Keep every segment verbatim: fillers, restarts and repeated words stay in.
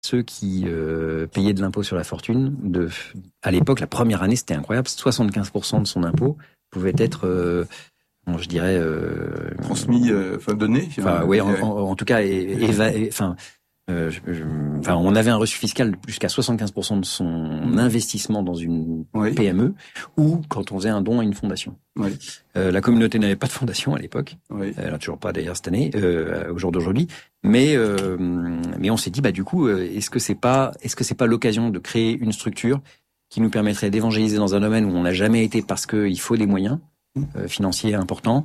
ceux qui euh, payaient de l'impôt sur la fortune, de, à l'époque, la première année, c'était incroyable, soixante-quinze pour cent de son impôt pouvait être, euh, bon, je dirais... Euh, transmis, euh, enfin donné. Enfin, oui, en, en, en tout cas, enfin... Euh, je, je, enfin, on avait un reçu fiscal jusqu'à soixante-quinze pour cent de son mmh. investissement dans une oui. P M E ou quand on faisait un don à une fondation. Oui. Euh, la communauté n'avait pas de fondation à l'époque. Oui. Elle n'a toujours pas d'ailleurs cette année, euh, au jour d'aujourd'hui. Mais euh, mais on s'est dit bah du coup, est-ce que c'est pas est-ce que c'est pas l'occasion de créer une structure qui nous permettrait d'évangéliser dans un domaine où on n'a jamais été parce qu'il faut des moyens euh, financiers importants,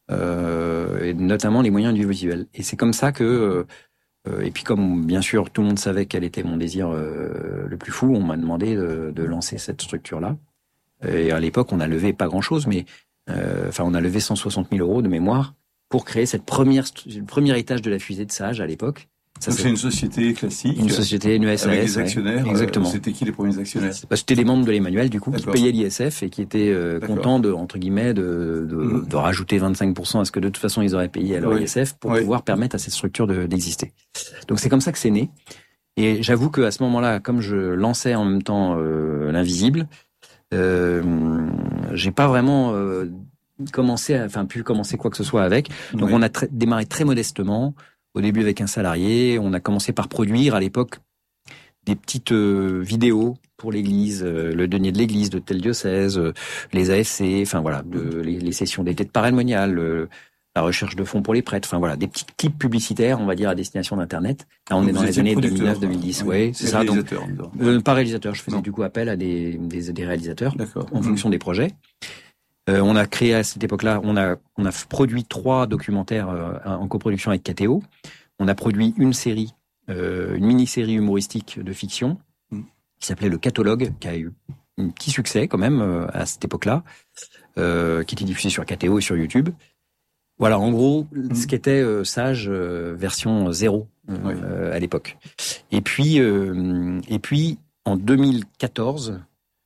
euh, et notamment les moyens audiovisuels. Et c'est comme ça que euh, Et puis comme bien sûr tout le monde savait quel était mon désir euh, le plus fou, on m'a demandé de, de lancer cette structure-là. Et à l'époque, on a levé pas grand-chose, mais euh, enfin on a levé cent soixante mille euros de mémoire pour créer cette première le premier étage de la fusée de Sage à l'époque. Ça, Donc c'est une société classique, une société, une U S A S, avec des actionnaires. Ouais, exactement. Euh, c'était qui les premiers actionnaires? Bah, c'était les membres de l'Emmanuel du coup D'accord. qui payaient l'I S F et qui étaient euh, contents de entre guillemets de, de, mmh. de rajouter vingt-cinq pour cent à ce que de toute façon ils auraient payé à leur oui. I S F pour oui. pouvoir permettre à cette structure de, d'exister. Donc c'est comme ça que c'est né. Et j'avoue que à ce moment-là, comme je lançais en même temps euh, l'invisible, euh, j'ai pas vraiment euh, commencé, à, enfin pu commencer quoi que ce soit avec. Donc oui. on a tr- démarré très modestement. Au début avec un salarié, on a commencé par produire à l'époque des petites euh, vidéos pour l'église, euh, le denier de l'église de tel diocèse, euh, les A F C, enfin voilà, de, les, les sessions d'été de parrain monial, euh, la recherche de fonds pour les prêtres, enfin voilà, des petits clips publicitaires, on va dire à destination d'internet. Là, on donc est dans les années deux mille neuf deux mille dix, oui, ouais, c'est ça. Donc, euh, pas réalisateur, je faisais non. du coup appel à des, des, des réalisateurs D'accord. en mmh. fonction des projets. Euh, on a créé à cette époque-là, on a on a produit trois documentaires euh, en coproduction avec K T O. On a produit une série, euh, une mini-série humoristique de fiction mm. qui s'appelait Le Catalogue, qui a eu un petit succès quand même euh, à cette époque-là, euh, qui était diffusée sur K T O et sur YouTube. Voilà, en gros, mm. ce qu'était euh, Sage euh, version zéro euh, oui. euh, à l'époque. Et puis, euh, et puis en deux mille quatorze.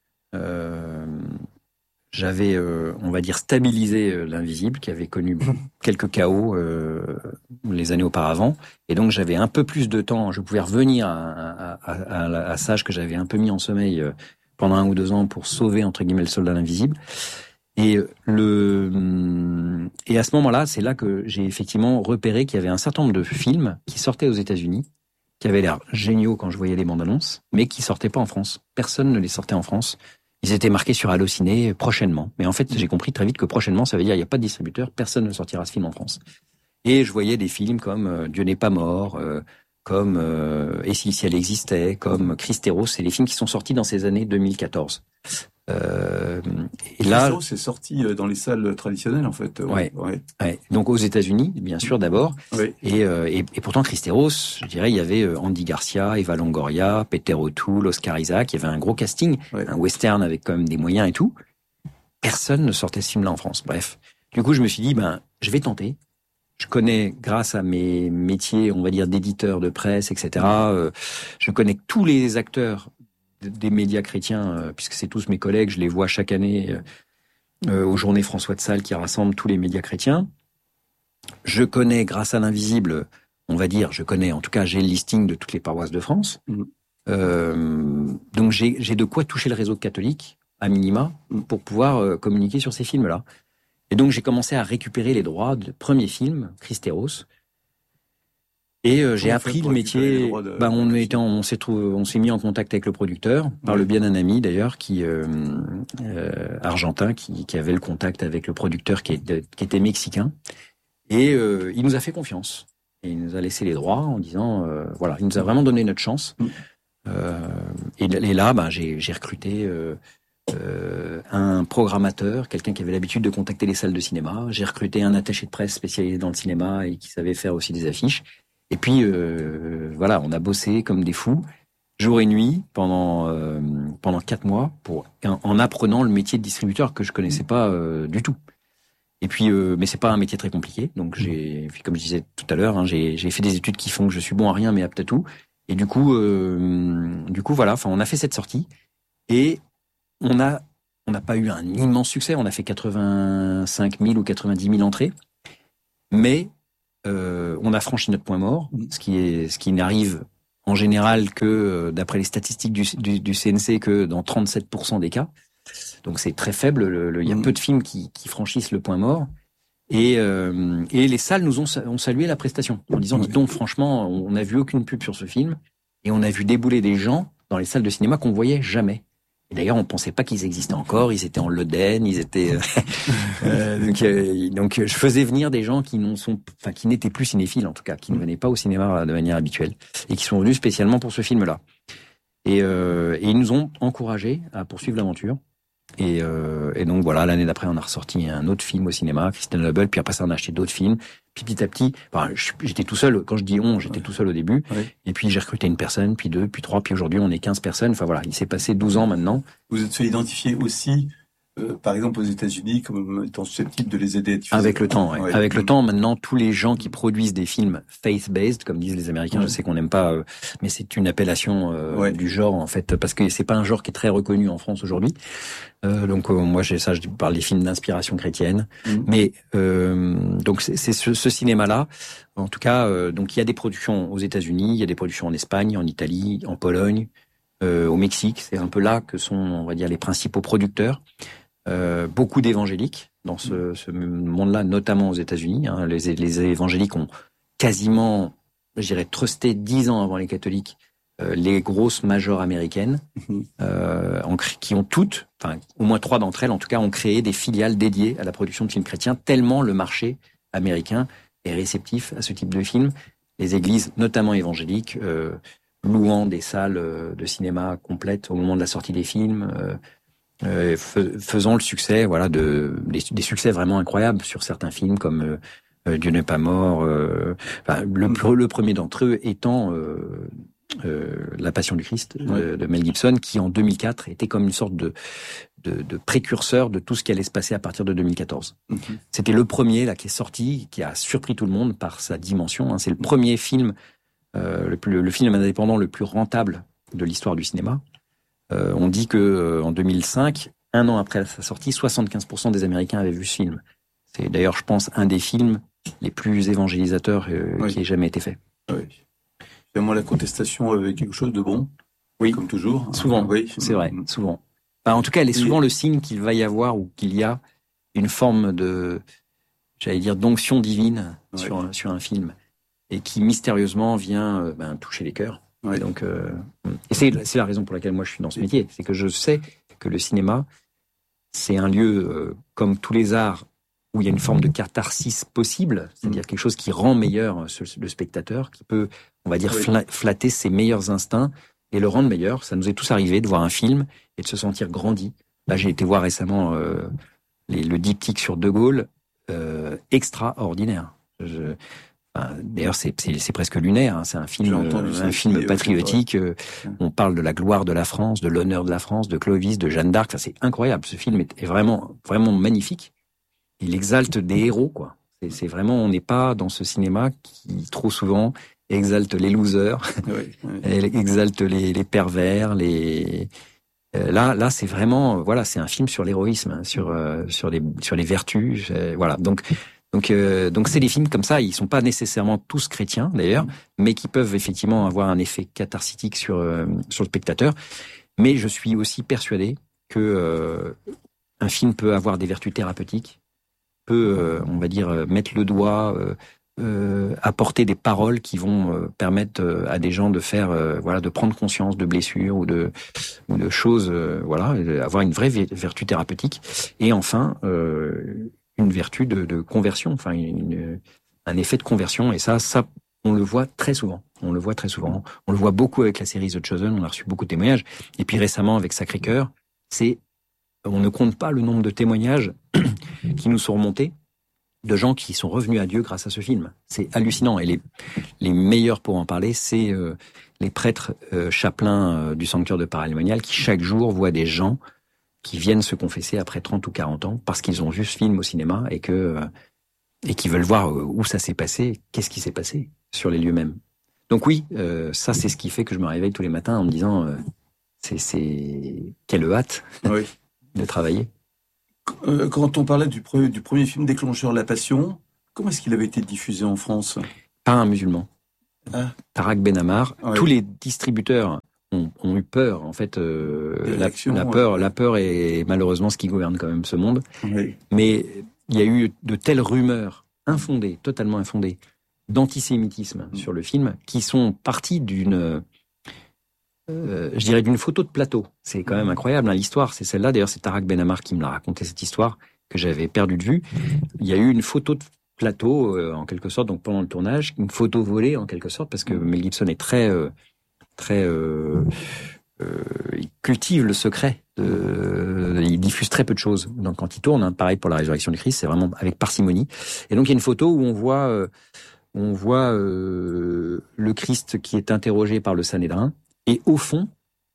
Euh, J'avais, euh, on va dire, stabilisé euh, l'invisible, qui avait connu quelques chaos euh, les années auparavant. Et donc, j'avais un peu plus de temps. Je pouvais revenir à, à, à, à, à Sage, que j'avais un peu mis en sommeil euh, pendant un ou deux ans pour sauver, entre guillemets, le soldat invisible. Et, le, et à ce moment-là, c'est là que j'ai effectivement repéré qu'il y avait un certain nombre de films qui sortaient aux États-Unis, qui avaient l'air géniaux quand je voyais les bandes annonces, mais qui sortaient pas en France. Personne ne les sortait en France. Ils étaient marqués sur Allociné prochainement. Mais en fait, j'ai compris très vite que prochainement, ça veut dire il n'y a pas de distributeur, personne ne sortira ce film en France. Et je voyais des films comme euh, Dieu n'est pas mort, euh, comme euh, Et si le ciel existait, comme Christéros. C'est les films qui sont sortis dans ces années deux mille quatorze. Euh, et là, Christéros, c'est sorti dans les salles traditionnelles en fait. Ouais. ouais. ouais. Donc aux États-Unis, bien sûr d'abord. Oui. Et, euh, et, et pourtant Christéros, je dirais, il y avait Andy Garcia, Eva Longoria, Peter O'Toole, Oscar Isaac. Il y avait un gros casting, ouais. un western avec quand même des moyens et tout. Personne ne sortait ce film-là en France. Bref, du coup, je me suis dit, ben, je vais tenter. Je connais, grâce à mes métiers, on va dire d'éditeur de presse, et cetera. Euh, je connais tous les acteurs des médias chrétiens, euh, puisque c'est tous mes collègues, je les vois chaque année euh, aux journées François de Sales qui rassemblent tous les médias chrétiens. Je connais, grâce à l'invisible, on va dire, je connais, en tout cas, j'ai le listing de toutes les paroisses de France. Mmh. Euh, donc j'ai, j'ai de quoi toucher le réseau catholique, à minima, pour pouvoir euh, communiquer sur ces films-là. Et donc j'ai commencé à récupérer les droits du premier film, Christéros. Et euh, j'ai appris le métier. De... Ben on était, on s'est trouvé, on s'est mis en contact avec le producteur par oui. le biais d'un ami d'ailleurs, qui euh, euh, argentin, qui, qui avait le contact avec le producteur qui, est, qui était mexicain, et euh, il nous a fait confiance. Et il nous a laissé les droits en disant, euh, voilà, il nous a vraiment donné notre chance. Mm. Euh, et, et là, ben j'ai, j'ai recruté euh, euh, un programmateur, quelqu'un qui avait l'habitude de contacter les salles de cinéma. J'ai recruté un attaché de presse spécialisé dans le cinéma et qui savait faire aussi des affiches. Et puis, euh, voilà, on a bossé comme des fous, jour et nuit, pendant euh, pendant quatre mois, pour en, en apprenant le métier de distributeur que je connaissais pas euh, du tout. Et puis, euh, mais c'est pas un métier très compliqué. Donc, j'ai, comme je disais tout à l'heure, hein, j'ai, j'ai fait des études qui font que je suis bon à rien, mais apte à tout. Et du coup, euh, du coup, voilà. Enfin, on a fait cette sortie et on a, on n'a pas eu un immense succès. On a fait quatre-vingt-cinq mille ou quatre-vingt-dix mille entrées, mais Euh, on a franchi notre point mort, ce qui est, ce qui n'arrive en général que, euh, d'après les statistiques du, du, du C N C, que dans trente-sept pour cent des cas. Donc c'est très faible. Le, le, il y a mmh. peu de films qui, qui franchissent le point mort. Et, euh, et les salles nous ont, ont salué la prestation en disant, dis donc, franchement, on n'a vu aucune pub sur ce film et on a vu débouler des gens dans les salles de cinéma qu'on voyait jamais. Et d'ailleurs, on pensait pas qu'ils existaient encore. Ils étaient en Loden, ils étaient. euh, donc, euh, donc, je faisais venir des gens qui n'ont sont, enfin, qui n'étaient plus cinéphiles en tout cas, qui ne venaient pas au cinéma de manière habituelle et qui sont venus spécialement pour ce film-là. Et, euh, et ils nous ont encouragés à poursuivre l'aventure. Et, euh, et donc voilà, l'année d'après, on a ressorti un autre film au cinéma, Kristen Noble, puis après ça, on a acheté d'autres films. Puis petit à petit, enfin, j'étais tout seul, quand je dis on, j'étais ouais. tout seul au début. Ouais. Et puis j'ai recruté une personne, puis deux, puis trois, puis aujourd'hui on est quinze personnes. Enfin voilà, il s'est passé douze ans maintenant. Vous êtes fait identifier aussi, euh, par exemple aux États-Unis, comme étant susceptible de les aider à diffuser. Avec le temps, ouais. Ouais. Avec mmh. le temps, maintenant, tous les gens qui produisent des films faith-based, comme disent les Américains, ouais. je sais qu'on n'aime pas, euh, mais c'est une appellation euh, ouais. du genre, en fait, parce que c'est pas un genre qui est très reconnu en France aujourd'hui. Euh, donc euh, moi j'ai ça, je parle des films d'inspiration chrétienne, mmh. mais euh, donc c'est, c'est ce, ce cinéma-là. En tout cas, euh, donc il y a des productions aux États-Unis, il y a des productions en Espagne, en Italie, en Pologne, euh, au Mexique. C'est un peu là que sont, on va dire, les principaux producteurs. Euh, beaucoup d'évangéliques dans ce, ce monde-là, notamment aux États-Unis. Hein. Les, les évangéliques ont quasiment, je dirais, trusté dix ans avant les catholiques. Euh, les grosses majors américaines, euh, en, qui ont toutes, enfin au moins trois d'entre elles en tout cas, ont créé des filiales dédiées à la production de films chrétiens, tellement le marché américain est réceptif à ce type de films. Les églises, notamment évangéliques, euh, louant des salles de cinéma complètes au moment de la sortie des films, euh, euh, f- faisant le succès, voilà, de des, des succès vraiment incroyables sur certains films comme euh, euh, Dieu n'est pas mort. Euh, enfin, le, le premier d'entre eux étant euh, Euh, La Passion du Christ de, ouais. de Mel Gibson, qui en deux mille quatre était comme une sorte de, de, de précurseur de tout ce qui allait se passer à partir de deux mille quatorze. Mm-hmm. C'était le premier là qui est sorti, qui a surpris tout le monde par sa dimension. Hein. C'est le premier film, euh, le, plus, le film indépendant le plus rentable de l'histoire du cinéma. Euh, on dit que euh, en deux mille cinq, un an après sa sortie, soixante-quinze pour cent des Américains avaient vu ce film. C'est d'ailleurs, je pense, un des films les plus évangélisateurs euh, oui. qui ait jamais été fait. Oui. Moi, la contestation avec quelque chose de bon. Oui. Comme toujours. Souvent. Oui. C'est vrai. Souvent. Enfin, en tout cas, elle est souvent oui. le signe qu'il va y avoir ou qu'il y a une forme de, j'allais dire, d'onction divine oui. sur, un, sur un film. Et qui, mystérieusement, vient, euh, ben, toucher les cœurs. Oui. Et donc, euh, et c'est, c'est la raison pour laquelle moi je suis dans ce métier. C'est que je sais que le cinéma, c'est un lieu, euh, comme tous les arts, où il y a une forme de catharsis possible, c'est-à-dire quelque chose qui rend meilleur le spectateur, qui peut, on va dire, oui. flatter ses meilleurs instincts et le rendre meilleur. Ça nous est tous arrivé de voir un film et de se sentir grandi. Là, j'ai été voir récemment euh, les, le diptyque sur De Gaulle, euh, extraordinaire. Je, enfin, d'ailleurs, c'est, c'est, c'est presque lunaire. Hein. C'est un film, euh, un film patriotique. Euh, on parle de la gloire de la France, de l'honneur de la France, de Clovis, de Jeanne d'Arc. Ça, c'est incroyable. Ce film est, est vraiment, vraiment magnifique. Il exalte des héros, quoi. C'est, c'est vraiment, on n'est pas dans ce cinéma qui, trop souvent, exalte les losers, oui, oui. exalte les, les pervers, les. Euh, là, là, c'est vraiment, voilà, c'est un film sur l'héroïsme, hein, sur euh, sur les sur les vertus, euh, voilà. Donc donc euh, donc c'est des films comme ça. Ils sont pas nécessairement tous chrétiens d'ailleurs, mais qui peuvent effectivement avoir un effet catharsique sur euh, sur le spectateur. Mais je suis aussi persuadé que euh, un film peut avoir des vertus thérapeutiques. Peut, euh, on va dire, euh, mettre le doigt, euh, euh, apporter des paroles qui vont euh, permettre euh, à des gens de faire, euh, voilà, de prendre conscience de blessures ou de, ou de choses, euh, voilà, avoir une vraie vertu thérapeutique. Et enfin, euh, une vertu de, de conversion, enfin, une, une, un effet de conversion. Et ça, ça, on le voit très souvent. On le voit très souvent. On le voit beaucoup avec la série The Chosen. On a reçu beaucoup de témoignages. Et puis récemment avec Sacré-Cœur, c'est on ne compte pas le nombre de témoignages qui nous sont remontés de gens qui sont revenus à Dieu grâce à ce film. C'est hallucinant. Et les, les meilleurs pour en parler, c'est euh, les prêtres euh, chapelains euh, du sanctuaire de Paray-le-Monial qui chaque jour voient des gens qui viennent se confesser après trente ou quarante ans parce qu'ils ont vu ce film au cinéma et que euh, et qui veulent voir où ça s'est passé, qu'est-ce qui s'est passé sur les lieux mêmes. Donc oui, euh, ça c'est ce qui fait que je me réveille tous les matins en me disant euh, c'est, c'est quelle hâte. Oui. de travailler. Quand on parlait du, pre- du premier film déclencheur La Passion, comment est-ce qu'il avait été diffusé en France ? Par un musulman. Ah. Tarak Ben Ammar. Ouais. Tous les distributeurs ont, ont eu peur. En fait, euh, la, la peur, ouais. la peur est malheureusement ce qui gouverne quand même ce monde. Oui. Mais il y a eu de telles rumeurs infondées, totalement infondées, d'antisémitisme mmh. sur le film, qui sont parties d'une, euh, je dirais, d'une photo de plateau. C'est quand même incroyable, hein, l'histoire. C'est celle-là. D'ailleurs, c'est Tarak Ben Ammar qui me l'a raconté, cette histoire, que j'avais perdue de vue. Il y a eu une photo de plateau, euh, en quelque sorte, donc pendant le tournage, une photo volée, en quelque sorte, parce que Mel Gibson est très, euh, très, euh, euh, il cultive le secret. De, il diffuse très peu de choses. Donc, quand il tourne, hein, pareil pour la résurrection du Christ, c'est vraiment avec parcimonie. Et donc, il y a une photo où on voit, euh, on voit euh, le Christ qui est interrogé par le Sanhédrin, et au fond,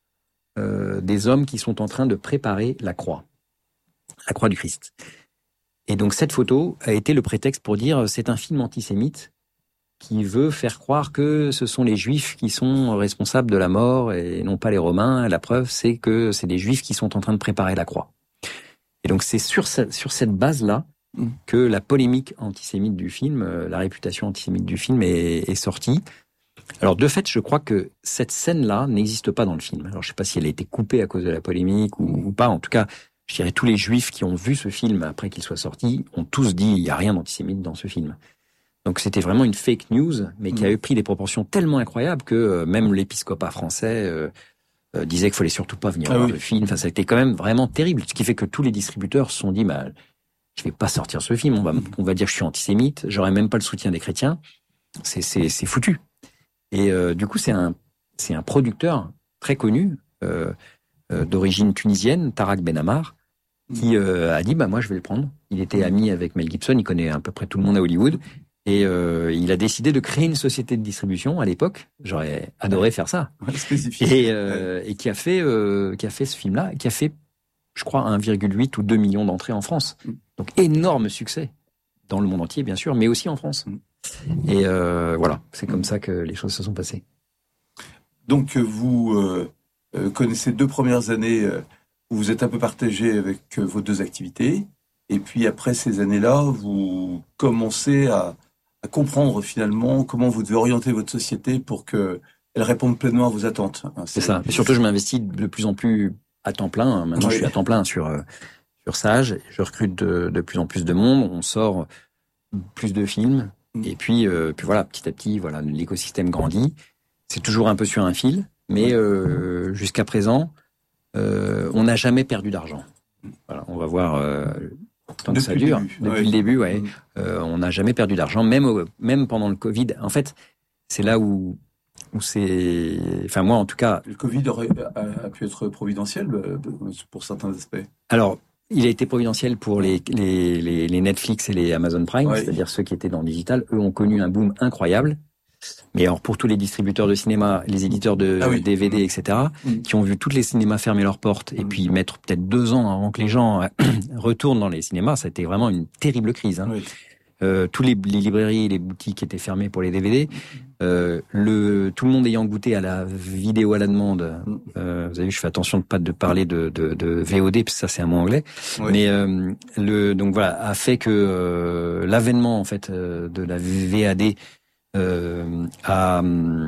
euh, des hommes qui sont en train de préparer la croix, la croix du Christ. Et donc, cette photo a été le prétexte pour dire c'est un film antisémite qui veut faire croire que ce sont les Juifs qui sont responsables de la mort et non pas les Romains. La preuve, c'est que c'est des Juifs qui sont en train de préparer la croix. Et donc, c'est sur, ce, sur cette base-là que la polémique antisémite du film, la réputation antisémite du film est, est sortie. Alors, de fait, je crois que cette scène-là n'existe pas dans le film. Alors, je ne sais pas si elle a été coupée à cause de la polémique ou, ou pas. En tout cas, je dirais tous les Juifs qui ont vu ce film après qu'il soit sorti ont tous dit il n'y a rien d'antisémite dans ce film. Donc c'était vraiment une fake news, mais qui avait pris des proportions tellement incroyables que euh, même l'épiscopat français euh, euh, disait qu'il fallait surtout pas venir ah voir oui. le film. Enfin, ça a été quand même vraiment terrible. Ce qui fait que tous les distributeurs se sont dit, bah, je vais pas sortir ce film. On va, on va dire que je suis antisémite. J'aurai même pas le soutien des chrétiens. C'est, c'est, c'est foutu. Et euh, du coup, c'est un, c'est un producteur très connu euh, euh, d'origine tunisienne, Tarak Ben Ammar, qui euh, a dit, bah moi, je vais le prendre. Il était ami avec Mel Gibson. Il connaît à peu près tout le monde à Hollywood. Et euh, il a décidé de créer une société de distribution à l'époque. J'aurais adoré faire ça. Ouais, spécifique. Et, euh, et qui a fait, euh, qui a fait ce film-là, qui a fait, je crois, un virgule huit ou deux millions d'entrées en France. Donc énorme succès dans le monde entier, bien sûr, mais aussi en France. Et euh, voilà, c'est comme ça que les choses se sont passées. Donc vous euh, connaissez deux premières années euh, où vous êtes un peu partagé avec euh, vos deux activités, et puis après ces années-là, vous commencez à à comprendre finalement comment vous devez orienter votre société pour qu'elle réponde pleinement à vos attentes. C'est, c'est ça. Et surtout, je m'investis de plus en plus à temps plein. Maintenant, oui. je suis à temps plein sur sur Sage. Je recrute de, de plus en plus de monde. On sort plus de films. Mm. Et puis, euh, puis voilà, petit à petit, voilà, l'écosystème grandit. C'est toujours un peu sur un fil, mais euh, jusqu'à présent, euh, on n'a jamais perdu d'argent. Voilà, on va voir. Euh, Tant que ça dure, depuis ouais. le début, ouais, mmh. euh, on n'a jamais perdu d'argent, même au, même pendant le Covid. En fait, c'est là où où c'est, enfin moi en tout cas. Le Covid aurait, a, a pu être providentiel pour certains aspects. Alors, il a été providentiel pour les les les, les Netflix et les Amazon Prime, ouais. c'est-à-dire ceux qui étaient dans le digital. Eux ont connu un boom incroyable. Mais alors pour tous les distributeurs de cinéma, les éditeurs de ah oui. D V D, et cetera, mmh. qui ont vu tous les cinémas fermer leurs portes et mmh. puis mettre peut-être deux ans avant que les gens retournent dans les cinémas, ça a été vraiment une terrible crise. Hein. Oui. Euh, tous les, les librairies, les boutiques étaient fermées pour les D V D. Euh, le tout le monde ayant goûté à la vidéo à la demande. Euh, vous avez vu, je fais attention de pas de parler de, de, de V O D parce que ça c'est un mot anglais. Oui. Mais euh, le donc voilà a fait que euh, l'avènement en fait euh, de la V A D Euh, a,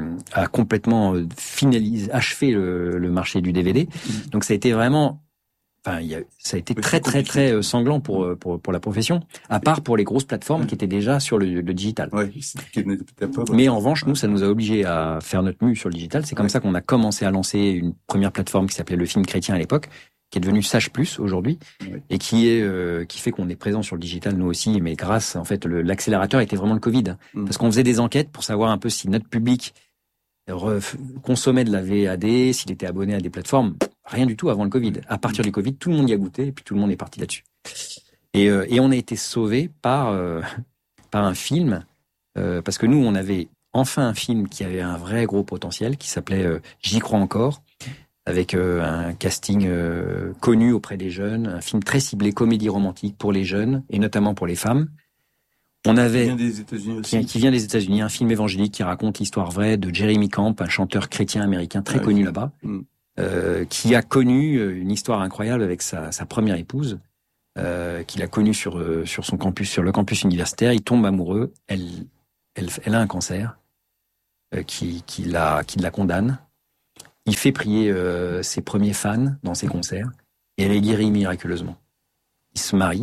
a complètement finalisé, achevé le, le marché du D V D. Donc ça a été vraiment, enfin, il y a, ça a été oui, très très très euh, sanglant pour pour pour la profession. À part pour les grosses plateformes oui. qui étaient déjà sur le, le digital. Oui, Mais en revanche, nous, ça nous a obligés à faire notre mue sur le digital. C'est comme oui. ça qu'on a commencé à lancer une première plateforme qui s'appelait Le Film Chrétien à l'époque, qui est devenu Sage Plus aujourd'hui, oui. et qui est euh, qui fait qu'on est présent sur le digital nous aussi, mais grâce en fait le, l'accélérateur était vraiment le Covid, mm. parce qu'on faisait des enquêtes pour savoir un peu si notre public ref, consommait de la V A D, s'il était abonné à des plateformes, rien du tout avant le Covid. À partir du Covid, tout le monde y a goûté et puis tout le monde est parti là-dessus. Et euh, et on a été sauvé par euh, par un film euh, parce que nous on avait enfin un film qui avait un vrai gros potentiel qui s'appelait euh, J'y crois encore. Avec euh, un casting euh, connu auprès des jeunes, un film très ciblé, comédie romantique pour les jeunes et notamment pour les femmes. On avait qui vient des États-Unis aussi. Qui, qui vient des États-Unis, un film évangélique qui raconte l'histoire vraie de Jeremy Camp, un chanteur chrétien américain très ouais, connu là-bas, mm. euh, qui a connu une histoire incroyable avec sa, sa première épouse, euh, qu'il a connue sur euh, sur son campus, sur le campus universitaire. Il tombe amoureux, elle elle elle a un cancer. euh, qui, qui, la, qui la condamne. Il fait prier euh, ses premiers fans dans ses concerts et elle est guérie miraculeusement. Il se marie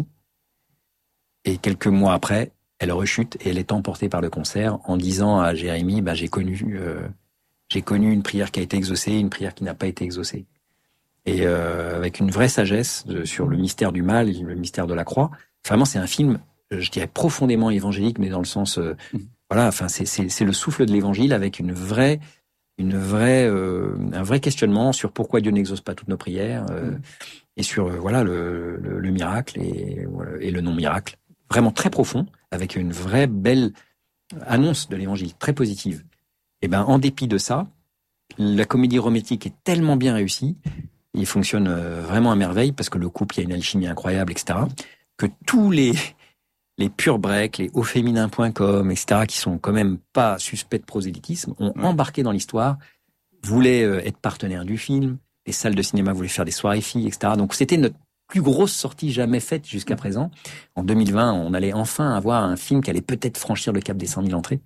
et quelques mois après, elle rechute et elle est emportée par le concert en disant à Jérémie, bah, j'ai connu, euh, j'ai connu une prière qui a été exaucée, une prière qui n'a pas été exaucée. Et euh, avec une vraie sagesse de, sur le mystère du mal, le mystère de la croix. Vraiment, c'est un film, je dirais, profondément évangélique, mais dans le sens, euh, mmh. voilà, enfin, c'est, c'est, c'est le souffle de l'évangile avec une vraie, une vraie, euh, un vrai questionnement sur pourquoi Dieu n'exauce pas toutes nos prières euh, mmh. et sur, euh, voilà, le, le, le miracle et, et le non-miracle. Vraiment très profond, avec une vraie belle annonce de l'évangile, très positive. Et ben, en dépit de ça, la comédie romantique est tellement bien réussie, il fonctionne vraiment à merveille parce que le couple, il y a une alchimie incroyable, et cetera. Que tous les les pure break, les auféminin point com, et cetera, qui sont quand même pas suspects de prosélytisme, ont mmh. embarqué dans l'histoire, voulaient être partenaires du film, les salles de cinéma voulaient faire des soirées filles, et cetera. Donc c'était notre plus grosse sortie jamais faite jusqu'à présent. En deux mille vingt, on allait enfin avoir un film qui allait peut-être franchir le cap des cent mille entrées.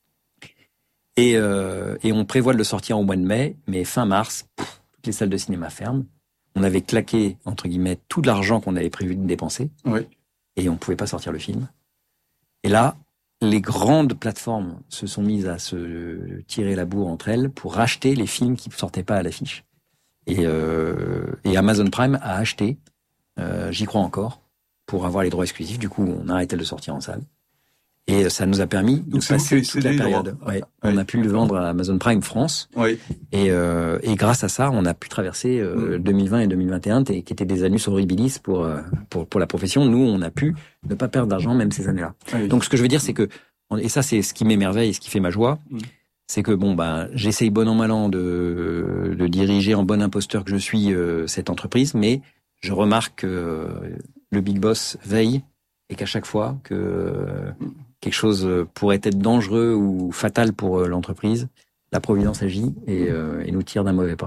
Et, euh, et on prévoit de le sortir au mois de mai, mais fin mars, pff, toutes les salles de cinéma ferment. On avait claqué, entre guillemets, tout l'argent qu'on avait prévu de dépenser. Oui. Et on pouvait pas sortir le film. Et là, les grandes plateformes se sont mises à se tirer la bourre entre elles pour racheter les films qui ne sortaient pas à l'affiche. Et, euh, et Amazon Prime a acheté, euh, j'y crois encore, pour avoir les droits exclusifs. Du coup, on a arrêté de le sortir en salle. Et ça nous a permis de Donc passer toute la période. Ouais. Ouais. On a pu le vendre à Amazon Prime France. Oui. Et, euh, et grâce à ça, on a pu traverser euh, mmh. deux mille vingt et deux mille vingt et un, qui étaient des annus horribilis pour, euh, pour pour la profession. Nous, on a pu ne pas perdre d'argent même ces années-là. Oui. Donc, ce que je veux dire, c'est que, et ça, c'est ce qui m'émerveille et ce qui fait ma joie, mmh. c'est que bon, ben, j'essaye bon an mal an de de diriger en bon imposteur que je suis euh, cette entreprise, mais je remarque que euh, le big boss veille et qu'à chaque fois que euh, quelque chose pourrait être dangereux ou fatal pour l'entreprise, la Providence agit et, euh, et nous tire d'un mauvais pas.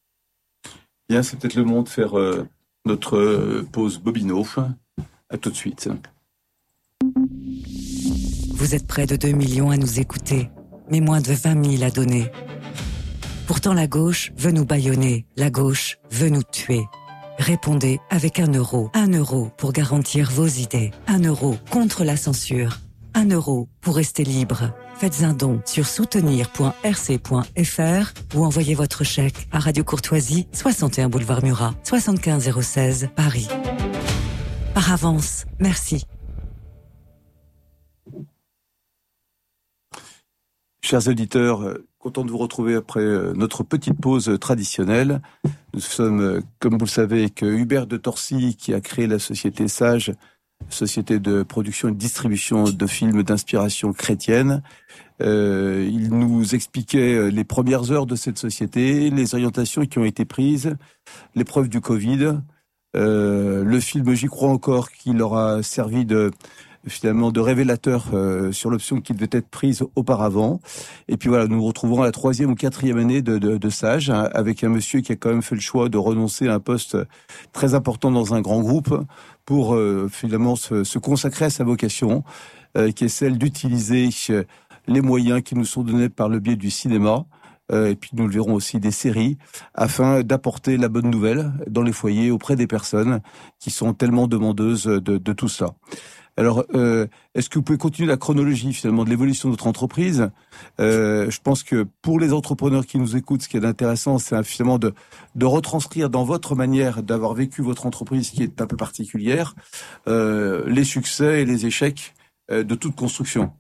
Bien, c'est peut-être le moment de faire euh, notre euh, pause Bobino. À tout de suite. Vous êtes près de deux millions à nous écouter, mais moins de vingt mille à donner. Pourtant, la gauche veut nous bâillonner, la gauche veut nous tuer. Répondez avec un euro. Un euro pour garantir vos idées. Un euro contre la censure. Un euro pour rester libre. Faites un don sur soutenir point r c point f r ou envoyez votre chèque à Radio Courtoisie, soixante et un boulevard Murat, soixante-quinze zéro seize, Paris. Par avance, merci. Chers auditeurs, content de vous retrouver après notre petite pause traditionnelle. Nous sommes, comme vous le savez, avec Hubert de Torcy qui a créé la société Sage, société de production et de distribution de films d'inspiration chrétienne. Euh, il nous expliquait les premières heures de cette société, les orientations qui ont été prises, l'épreuve du Covid, euh, le film J'y crois encore qui leur a servi de finalement de révélateur euh, sur l'option qui devait être prise auparavant. Et puis voilà, nous nous retrouvons à la troisième ou quatrième année de, de, de Sage, hein, avec un monsieur qui a quand même fait le choix de renoncer à un poste très important dans un grand groupe pour euh, finalement se, se consacrer à sa vocation, euh, qui est celle d'utiliser les moyens qui nous sont donnés par le biais du cinéma, euh, et puis nous le verrons aussi des séries, afin d'apporter la bonne nouvelle dans les foyers auprès des personnes qui sont tellement demandeuses de, de tout cela. Alors, euh, est-ce que vous pouvez continuer la chronologie finalement de l'évolution de notre entreprise ? euh, Je pense que pour les entrepreneurs qui nous écoutent, ce qui est intéressant, c'est finalement de, de retranscrire dans votre manière d'avoir vécu votre entreprise, qui est un peu particulière, euh, les succès et les échecs euh, de toute construction.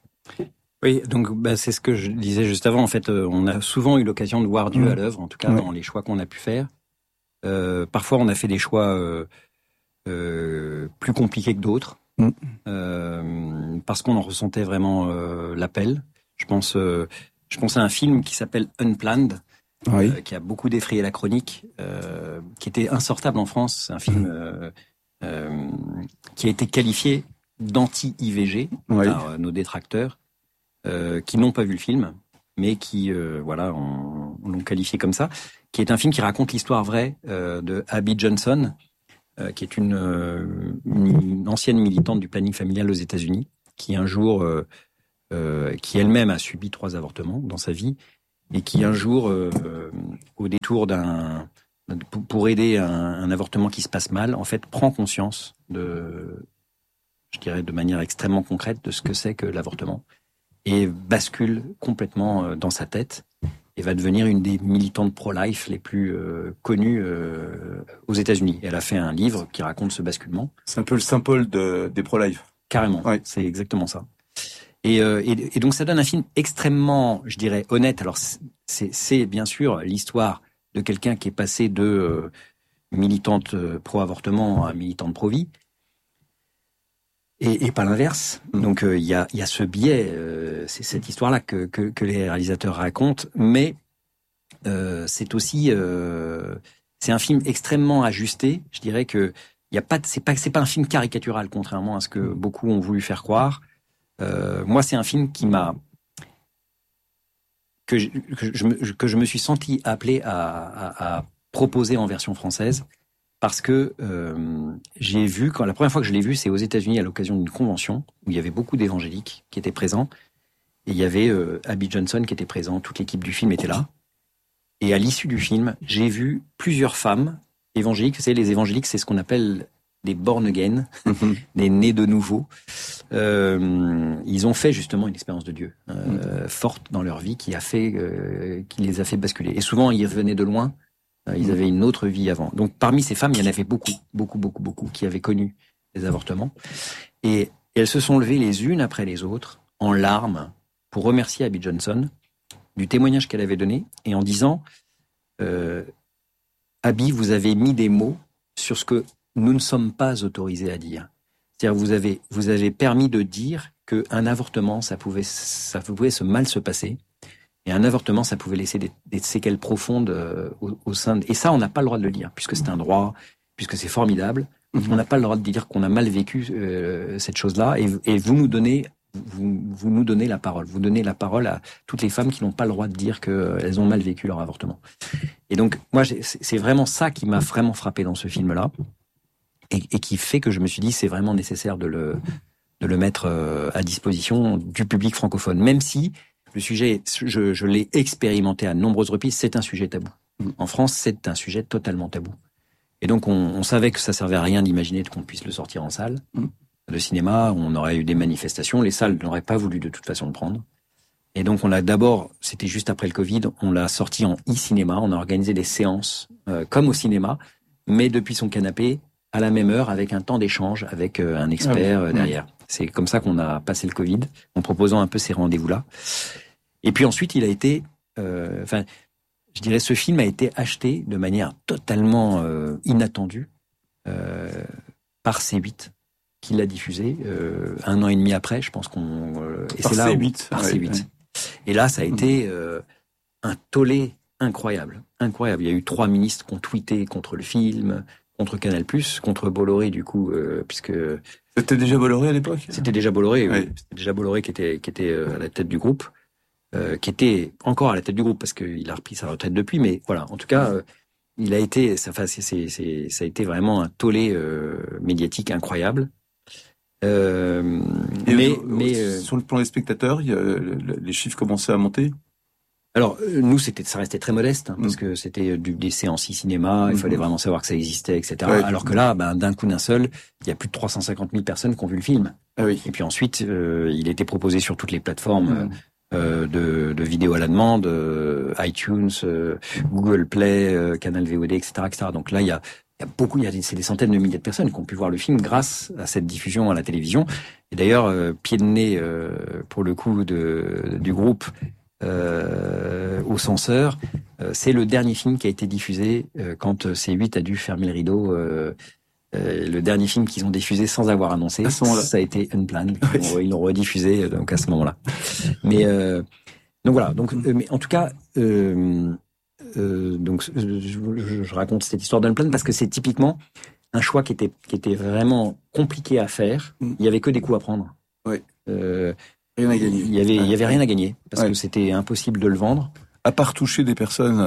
Oui, donc bah, c'est ce que je disais juste avant. En fait, euh, on a souvent eu l'occasion de voir Dieu mmh. à l'œuvre, en tout cas mmh. dans les choix qu'on a pu faire. Euh, parfois, on a fait des choix euh, euh, plus compliqués que d'autres. Mmh. Euh, parce qu'on en ressentait vraiment euh, l'appel. Je pense, euh, je pense à un film qui s'appelle Unplanned, oui. euh, qui a beaucoup défrayé la chronique, euh, qui était insortable en France. C'est un film euh, euh, qui a été qualifié d'anti-I V G oui. par euh, nos détracteurs, euh, qui n'ont pas vu le film, mais qui, euh, voilà, on, on l'ont qualifié comme ça. Qui est un film qui raconte l'histoire vraie euh, de Abby Johnson, Euh, qui est une, euh, une ancienne militante du planning familial aux États-Unis, qui un jour euh, euh, qui elle-même a subi trois avortements dans sa vie, et qui un jour, euh, euh, au détour d'un pour aider un, un avortement qui se passe mal, en fait, prend conscience de, je dirais, de manière extrêmement concrète de ce que c'est que l'avortement, et bascule complètement dans sa tête, et va devenir une des militantes pro-life les plus euh, connues euh, aux États-Unis. Elle a fait un livre qui raconte ce basculement. C'est un peu le symbole de, des pro-life. Carrément, ouais. C'est exactement ça. Et, euh, et, et donc ça donne un film extrêmement, je dirais, honnête. Alors c'est, c'est bien sûr l'histoire de quelqu'un qui est passé de euh, militante euh, pro-avortement à militante pro-vie, et, et pas l'inverse. Mmh. Donc il euh, y, a, y a ce biais, euh, c'est cette histoire-là que, que, que les réalisateurs racontent, mais euh, c'est aussi, euh, c'est un film extrêmement ajusté. Je dirais que y a pas, c'est pas, c'est pas un film caricatural, contrairement à ce que beaucoup ont voulu faire croire. Euh, moi, c'est un film qui m'a que je, que je, me, que je me suis senti appelé à, à, à proposer en version française, parce que euh, j'ai vu, quand la première fois que je l'ai vu, c'est aux États-Unis à l'occasion d'une convention où il y avait beaucoup d'évangéliques qui étaient présents, et il y avait euh, Abby Johnson qui était présent, toute l'équipe du film était là, et à l'issue du film, j'ai vu plusieurs femmes évangéliques. Vous savez, les évangéliques, c'est ce qu'on appelle des born again, mm-hmm. des nés de nouveau. Euh, ils ont fait justement une expérience de Dieu euh, mm-hmm. forte dans leur vie, qui a fait, euh, qui les a fait basculer. Et souvent, ils revenaient de loin. Euh, ils mm-hmm. avaient une autre vie avant. Donc, parmi ces femmes, il y en avait beaucoup, beaucoup, beaucoup, beaucoup qui avaient connu des avortements. Et, et elles se sont levées les unes après les autres, en larmes, pour remercier Abby Johnson du témoignage qu'elle avait donné, et en disant euh, Abby, vous avez mis des mots sur ce que nous ne sommes pas autorisés à dire. C'est-à-dire, vous avez, vous avez permis de dire qu'un avortement, ça pouvait, ça pouvait se mal se passer. Et un avortement, ça pouvait laisser des, des séquelles profondes euh, au, au sein de... Et ça, on n'a pas le droit de le dire, puisque c'est un droit, puisque c'est formidable. Mm-hmm. On n'a pas le droit de dire qu'on a mal vécu euh, cette chose-là. Et, et vous nous donnez, vous, vous nous donnez la parole. Vous donnez la parole à toutes les femmes qui n'ont pas le droit de dire qu'elles ont mal vécu leur avortement. Et donc, moi, j'ai, c'est vraiment ça qui m'a vraiment frappé dans ce film-là. Et, et qui fait que je me suis dit c'est vraiment nécessaire de le de le mettre euh, à disposition du public francophone, même si le sujet, je, je l'ai expérimenté à de nombreuses reprises, c'est un sujet tabou. En France, c'est un sujet totalement tabou. Et donc on, on savait que ça servait à rien d'imaginer qu'on puisse le sortir en salle de cinéma. On aurait eu des manifestations, les salles n'auraient pas voulu de toute façon le prendre. Et donc on l'a d'abord, c'était juste après le Covid, on l'a sorti en e-cinéma. On a organisé des séances euh, comme au cinéma, mais depuis son canapé, à la même heure, avec un temps d'échange avec euh, un expert euh, derrière. C'est comme ça qu'on a passé le Covid, en proposant un peu ces rendez-vous-là. Et puis ensuite, il a été... Euh, enfin, je dirais, ce film a été acheté de manière totalement euh, inattendue euh, par C huit, qui l'a diffusé euh, un an et demi après, je pense qu'on... Euh, et par c'est là C huit. Où, par ouais, C huit. Ouais. Et là, ça a été euh, un tollé incroyable. Incroyable. Il y a eu trois ministres qui ont tweeté contre le film... contre Canal+, contre Bolloré, du coup, euh, puisque... C'était déjà Bolloré à l'époque ? C'était déjà Bolloré, oui. oui. C'était déjà Bolloré qui était, qui était à la tête du groupe, euh, qui était encore à la tête du groupe, parce qu'il a repris sa retraite depuis, mais voilà, en tout cas, euh, il a été... Ça, enfin, c'est, c'est, c'est, ça a été vraiment un tollé euh, médiatique incroyable. Euh, mais, euh, mais euh, sur le plan des spectateurs, il y a, les chiffres commençaient à monter ? Alors, nous, c'était, ça restait très modeste, hein, parce mmh. que c'était du, des séances cinéma, il mmh. fallait vraiment savoir que ça existait, et cetera. Ouais, Alors que là, ben, d'un coup d'un seul, il y a plus de trois cent cinquante mille personnes qui ont vu le film. Ah oui. Et puis ensuite, euh, il était proposé sur toutes les plateformes mmh. euh, de, de vidéos à la demande, euh, iTunes, euh, Google Play, euh, Canal V O D, et cetera, et cetera. Donc là, il y a, il y a beaucoup, il y a des, c'est des centaines de milliers de personnes qui ont pu voir le film grâce à cette diffusion à la télévision. Et d'ailleurs, euh, pied de nez, euh, pour le coup, de, du groupe, Euh, au censeur, euh, c'est le dernier film qui a été diffusé euh, quand C huit a dû fermer le rideau. Euh, euh, le dernier film qu'ils ont diffusé sans avoir annoncé, ça a été Unplanned. Oui. Ils, ils l'ont rediffusé donc à ce moment-là. Mais euh, donc voilà. Donc, euh, mais en tout cas, euh, euh, donc je, je, je raconte cette histoire d'Unplanned parce que c'est typiquement un choix qui était qui était vraiment compliqué à faire. Il y avait que des coups à prendre. Oui. Euh, Rien à gagner. Il y avait, il y avait rien à gagner parce ouais. que c'était impossible de le vendre. À part toucher des personnes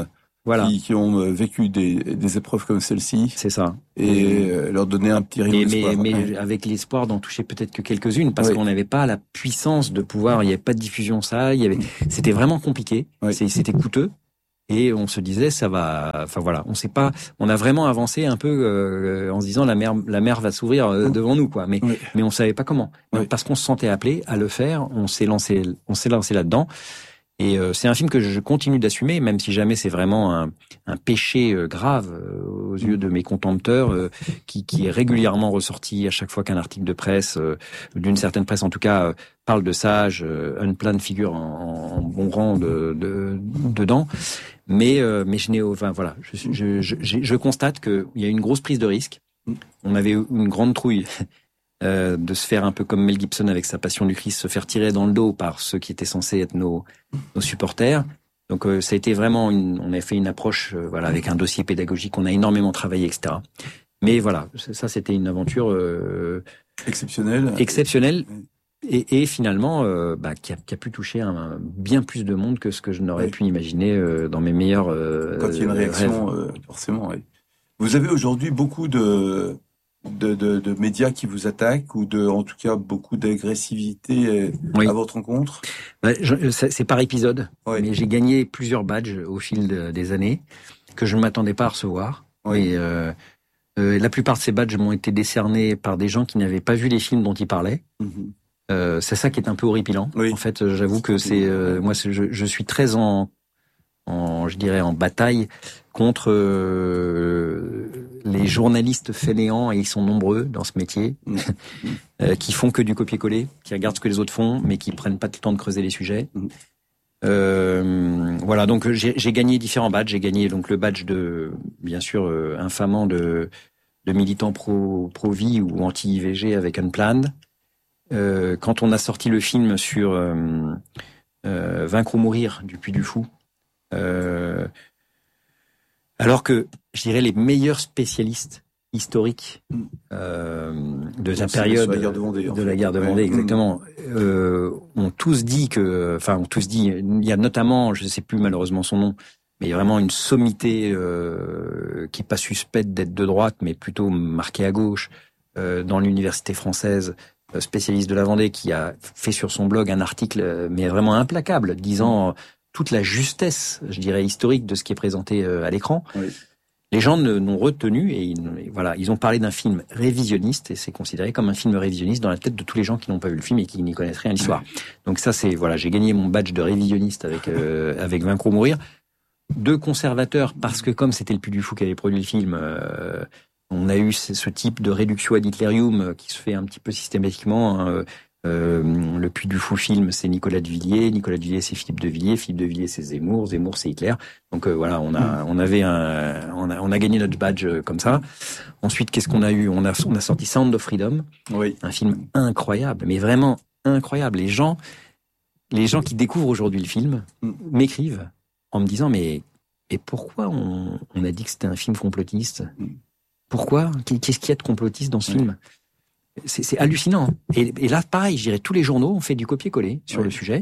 voilà. qui, qui ont vécu des, des épreuves comme celle-ci. C'est ça. Et euh, leur donner un petit rayon d'espoir. Mais, mais ouais. avec l'espoir d'en toucher peut-être que quelques-unes, parce oui. qu'on n'avait pas la puissance de pouvoir, il n'y avait pas de diffusion, ça, il y avait, c'était vraiment compliqué, oui. c'était coûteux. Et on se disait, ça va, enfin voilà, on sait pas, on a vraiment avancé un peu euh, en se disant la mer, la mer va s'ouvrir euh, devant nous, quoi. Mais, oui. mais on savait pas comment. Oui. Donc, parce qu'on se sentait appelé à le faire, on s'est lancé, on s'est lancé là-dedans. Et euh, c'est un film que je continue d'assumer, même si jamais c'est vraiment un, un péché euh, grave euh, aux yeux de mes contempteurs, euh, qui, qui est régulièrement ressorti à chaque fois qu'un article de presse, euh, d'une certaine presse en tout cas, euh, parle de Sage, euh, Unplanned figure en, en bon rang de, de, dedans. Mais, euh, mais je n'ai, enfin voilà, je, je, je, je, je constate qu'il y a une grosse prise de risque. On avait une grande trouille. Euh, de se faire un peu comme Mel Gibson avec sa Passion du Christ, se faire tirer dans le dos par ceux qui étaient censés être nos, nos supporters. Donc euh, ça a été vraiment, une, on a fait une approche, euh, voilà, avec un dossier pédagogique, on a énormément travaillé, et cetera. Mais voilà, ça c'était une aventure euh, exceptionnelle, exceptionnelle, et, et finalement, euh, bah, qui a, qui a pu toucher un, un, bien plus de monde que ce que je n'aurais oui. pu imaginer euh, dans mes meilleurs euh, quand il y a une réaction, euh, forcément. Oui. Vous avez aujourd'hui beaucoup de De, de, de médias qui vous attaquent ou de, en tout cas, beaucoup d'agressivité oui. à votre rencontre? Ouais, je, c'est par épisode, oui. mais j'ai gagné plusieurs badges au fil de, des années que je ne m'attendais pas à recevoir. Oui. Et euh, euh, la plupart de ces badges m'ont été décernés par des gens qui n'avaient pas vu les films dont ils parlaient. Mm-hmm. Euh, c'est ça qui est un peu horripilant. Oui. En fait, j'avoue que c'est euh, moi, je, je suis très en en, je dirais, en bataille contre euh, les journalistes fainéants, et ils sont nombreux dans ce métier, mmh. euh, qui font que du copier-coller, qui regardent ce que les autres font, mais qui prennent pas le temps de creuser les sujets. Mmh. Euh, voilà, donc j'ai, j'ai gagné différents badges. J'ai gagné donc le badge de, bien sûr, euh, infamant de, de militant pro pro vie ou anti-I V G avec Unplanned. Euh, quand on a sorti le film sur euh, euh, Vaincre ou mourir du Puy du Fou. Euh, alors que, je dirais, les meilleurs spécialistes historiques euh, de la période de la guerre de Vendée, de la guerre de Vendée, ouais. exactement, euh, ont tous dit que, enfin, ont tous dit, il y a notamment, je ne sais plus malheureusement son nom, mais vraiment une sommité euh, qui est pas suspecte d'être de droite, mais plutôt marquée à gauche, euh, dans l'université française, spécialiste de la Vendée, qui a fait sur son blog un article, mais vraiment implacable, disant toute la justesse, je dirais, historique de ce qui est présenté à l'écran. Oui. Les gens n'ont retenu, et, ils, et voilà, ils ont parlé d'un film révisionniste, et c'est considéré comme un film révisionniste dans la tête de tous les gens qui n'ont pas vu le film et qui n'y connaissent rien à l'histoire. Oui. Donc ça, c'est, voilà, j'ai gagné mon badge de révisionniste avec, euh, avec Vaincre ou mourir. Deux conservateurs, parce que comme c'était le Puy du Fou qui avait produit le film, euh, on a eu ce type de réduction ad Hitlerium qui se fait un petit peu systématiquement, hein. Euh, le Puy du Fou film, c'est Nicolas de Villiers. Nicolas de Villiers, c'est Philippe de Villiers. Philippe de Villiers, c'est Zemmour. Zemmour, c'est Hitler. Donc euh, voilà, on a, on avait un, on a, on a gagné notre badge euh, comme ça. Ensuite, qu'est-ce qu'on a eu ? On a, on a sorti Sound of Freedom, oui. un film incroyable, mais vraiment incroyable. Les gens, les gens qui découvrent aujourd'hui le film m'écrivent en me disant mais, mais pourquoi on, on a dit que c'était un film complotiste ? Pourquoi ? Qu'est-ce qu'il y a de complotiste dans ce oui. film ? C'est, c'est hallucinant. Et, et là, pareil, je dirais, tous les journaux ont fait du copier-coller sur oui. le sujet,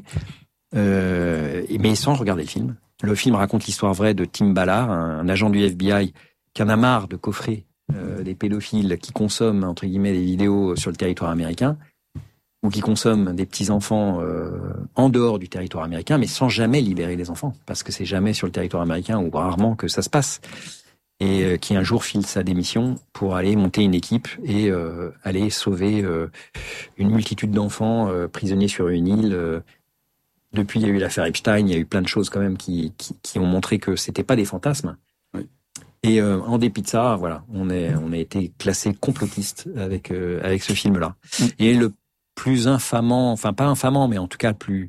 euh, mais sans regarder le film. Le film raconte l'histoire vraie de Tim Ballard, un, un agent du F B I qui en a marre de coffrer euh, des pédophiles qui consomment, entre guillemets, des vidéos sur le territoire américain, ou qui consomment des petits-enfants euh, en dehors du territoire américain, mais sans jamais libérer les enfants, parce que c'est jamais sur le territoire américain, ou rarement, que ça se passe. Et euh, qui un jour file sa démission pour aller monter une équipe et euh, aller sauver euh, une multitude d'enfants euh, prisonniers sur une île. Euh. Depuis, il y a eu l'affaire Epstein, il y a eu plein de choses quand même qui, qui, qui ont montré que c'était pas des fantasmes. Oui. Et euh, en dépit de ça, voilà, on est, on a été classé complotiste avec euh, avec ce film-là. Mm. Et le plus infamant, enfin pas infamant, mais en tout cas plus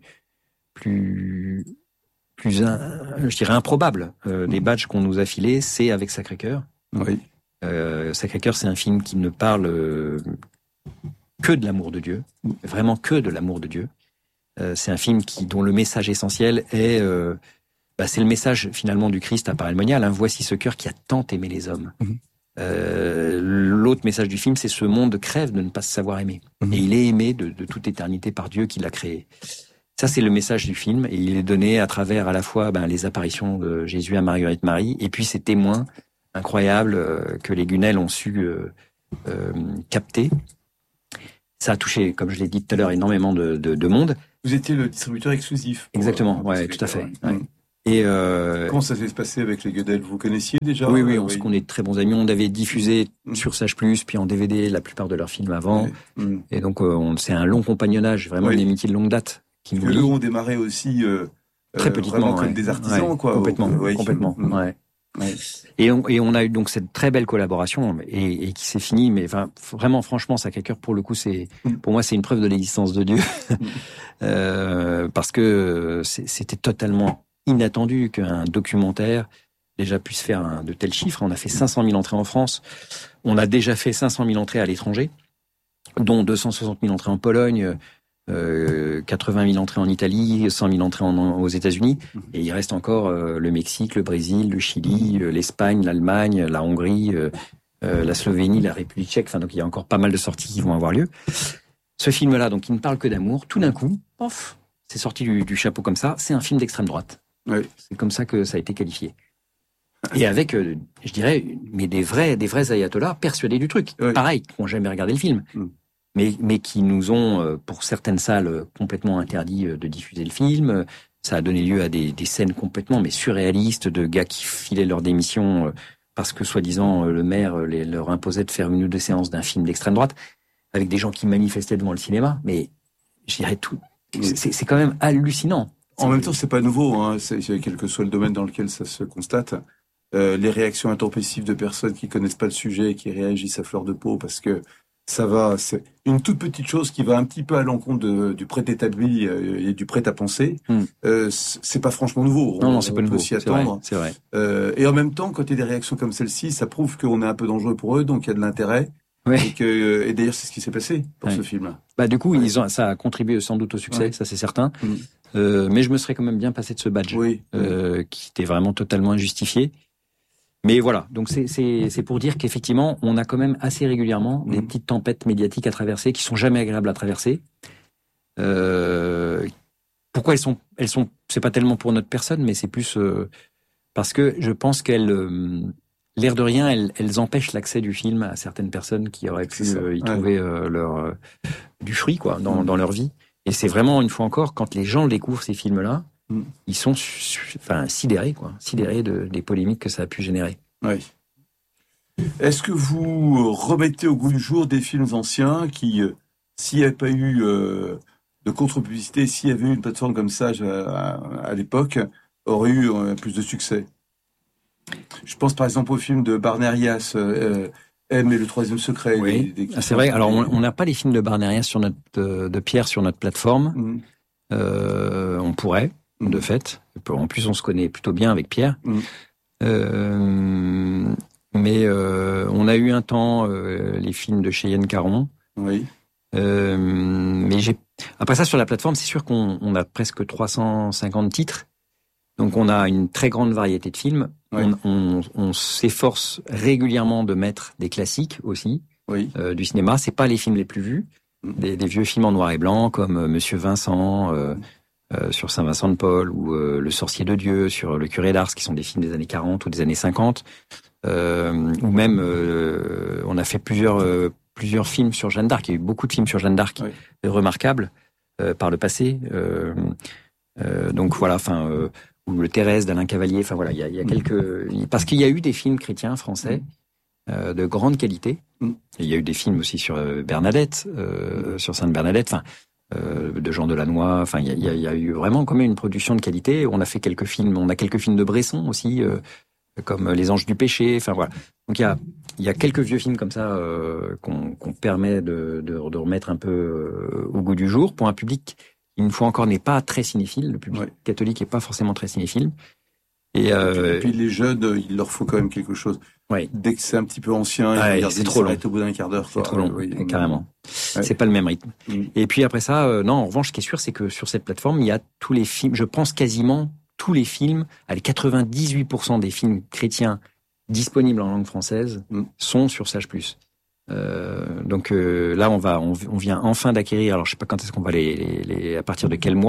plus plus, un, je dirais, improbable euh, des badges qu'on nous a filés, c'est avec Sacré-Cœur. Oui. Euh, Sacré-Cœur, c'est un film qui ne parle euh, que de l'amour de Dieu, vraiment que de l'amour de Dieu. Euh, c'est un film qui, dont le message essentiel est, euh, bah, c'est le message finalement du Christ à Paray-le-Monial. Hein, voici ce cœur qui a tant aimé les hommes. Mmh. Euh, l'autre message du film, c'est ce monde crève de ne pas se savoir aimer. Mmh. Et il est aimé de, de toute éternité par Dieu qui l'a créé. Ça, c'est le message du film, et il est donné à travers à la fois ben, les apparitions de Jésus à Marguerite Marie, et puis ces témoins incroyables euh, que les Gunnel ont su euh, euh, capter. Ça a touché, comme je l'ai dit tout à l'heure, énormément de, de, de monde. Vous étiez le distributeur exclusif. Exactement, euh, ouais, tout à fait. Ouais. Ouais. Et euh, comment ça s'est passé avec les Gunnel? Vous connaissiez déjà? Oui, oui, on se connaît de très bons amis. On avait diffusé mmh. sur Sage Plus, puis en D V D la plupart de leurs films avant. Mmh. Et donc, euh, on, c'est un long compagnonnage, vraiment oui. une amitié de longue date. Qui nous eux ont démarré aussi euh, très petitement, vraiment ouais. comme des artisans, ouais, quoi. Complètement, ouais. complètement. Mmh. Ouais. Ouais. Et, on, et on a eu donc cette très belle collaboration et, et qui s'est finie, mais enfin vraiment franchement, Sacré-Cœur pour le coup, c'est pour moi c'est une preuve de l'existence de Dieu euh, parce que c'était totalement inattendu qu'un documentaire déjà puisse faire un, de tels chiffres. On a fait cinq cent mille entrées en France, on a déjà fait cinq cent mille entrées à l'étranger, dont deux cent soixante mille entrées en Pologne. Euh, quatre-vingt mille entrées en Italie, cent mille entrées en, aux États-Unis, et il reste encore euh, le Mexique, le Brésil, le Chili, euh, l'Espagne, l'Allemagne, la Hongrie, euh, euh, la Slovénie, la République tchèque. Enfin, donc il y a encore pas mal de sorties qui vont avoir lieu. Ce film-là, donc, il ne parle que d'amour. Tout d'un coup, pof, c'est sorti du, du chapeau comme ça. C'est un film d'extrême droite. Oui. C'est comme ça que ça a été qualifié. Et avec, euh, je dirais, mais des vrais, des vrais ayatollahs persuadés du truc. Oui. Pareil, qui n'ont jamais regardé le film. Mm. Mais, mais qui nous ont, pour certaines salles, complètement interdit de diffuser le film. Ça a donné lieu à des, des scènes complètement mais surréalistes de gars qui filaient leur démission parce que, soi-disant, le maire les, leur imposait de faire une ou deux séances d'un film d'extrême droite, avec des gens qui manifestaient devant le cinéma. Mais je dirais tout, c'est, c'est quand même hallucinant. En même temps, c'est pas nouveau, hein. C'est, quel que soit le domaine dans lequel ça se constate. Euh, les réactions intempestives de personnes qui connaissent pas le sujet et qui réagissent à fleur de peau parce que ça va, c'est une toute petite chose qui va un petit peu à l'encontre de, du prêt établi et du prêt à penser. Mm. Euh, c'est pas franchement nouveau. Non, on, non, c'est pas on nouveau. peut s'y attendre. C'est vrai. C'est vrai. Euh, et en même temps, quand il y a des réactions comme celle-ci, ça prouve qu'on est un peu dangereux pour eux, donc il y a de l'intérêt. Ouais. Et, que, et d'ailleurs, c'est ce qui s'est passé pour ouais. ce film-là. Bah, du coup, ouais. ils ont, ça a contribué sans doute au succès, ouais. ça c'est certain. Mm. Euh, mais je me serais quand même bien passé de ce badge, oui. euh, qui était vraiment totalement injustifié. Mais voilà, donc c'est, c'est, c'est pour dire qu'effectivement, on a quand même assez régulièrement mmh. des petites tempêtes médiatiques à traverser qui sont jamais agréables à traverser. Euh, pourquoi elles sont, elles sont, c'est pas tellement pour notre personne, mais c'est plus euh, parce que je pense qu'elles, euh, l'air de rien, elles, elles empêchent l'accès du film à certaines personnes qui auraient pu euh, y ouais. trouver euh, leur euh, du fruit quoi dans, mmh. dans leur vie. Et c'est vraiment une fois encore quand les gens découvrent ces films-là. Mm. Ils sont enfin, sidérés, quoi, sidérés de, des polémiques que ça a pu générer. Oui. Est-ce que vous remettez au goût du jour des films anciens qui, euh, s'il n'y avait pas eu euh, de contre-publicité, s'il y avait eu une plateforme comme ça à, à l'époque, auraient eu euh, plus de succès? Je pense par exemple au film de Barnerias, euh, M et le troisième secret. Oui, des, des ah, c'est vrai. Alors on n'a pas les films de Barnerias sur notre, de, de Pierre sur notre plateforme. Mm. Euh, on pourrait. De fait. En plus, on se connaît plutôt bien avec Pierre. Mmh. Euh, mais euh, on a eu un temps euh, les films de Cheyenne Caron. Oui. Euh, mais j'ai après ça sur la plateforme, c'est sûr qu'on on a presque trois cent cinquante titres. Donc on a une très grande variété de films. Oui. On, on, on s'efforce régulièrement de mettre des classiques aussi oui. euh, du cinéma. C'est pas les films les plus vus. Mmh. Des, des vieux films en noir et blanc comme euh, Monsieur Vincent. Euh, Euh, sur Saint-Vincent de Paul ou euh, Le Sorcier de Dieu, sur Le Curé d'Ars, qui sont des films des années quarante ou des années cinquante, euh, ou même euh, on a fait plusieurs euh, plusieurs films sur Jeanne d'Arc. Il y a eu beaucoup de films sur Jeanne d'Arc oui. remarquables euh, par le passé. Euh, euh, donc voilà, enfin euh, ou Le Thérèse d'Alain Cavalier. Enfin voilà, il y a, il y a quelques parce qu'il y a eu des films chrétiens français euh, de grande qualité. Et il y a eu des films aussi sur euh, Bernadette, euh, sur Sainte Bernadette. Enfin. Euh, de Jean Delannoy, enfin il y a, y a eu vraiment quand même une production de qualité. On a fait quelques films, on a quelques films de Bresson aussi, euh, comme Les Anges du Péché. Enfin voilà. Donc il y a il y a quelques vieux films comme ça euh, qu'on, qu'on permet de, de de remettre un peu euh, au goût du jour pour un public qui une fois encore n'est pas très cinéphile. Le public ouais. catholique est pas forcément très cinéphile. Et, euh, et puis les jeunes, il leur faut quand même quelque chose. Oui. Dès que c'est un petit peu ancien, ouais, ils c'est trop long. Au bout d'un quart d'heure. C'est trop long, oui, carrément. Ouais. C'est pas le même rythme. Mmh. Et puis après ça, euh, non, en revanche, ce qui est sûr, c'est que sur cette plateforme, il y a tous les films, je pense quasiment tous les films, allez, quatre-vingt-dix-huit pour cent des films chrétiens disponibles en langue française mmh. sont sur Sage Plus. Euh, donc euh, là, on va, on, on vient enfin d'acquérir. Alors, je sais pas quand est-ce qu'on va les, les, les à partir de quel mois,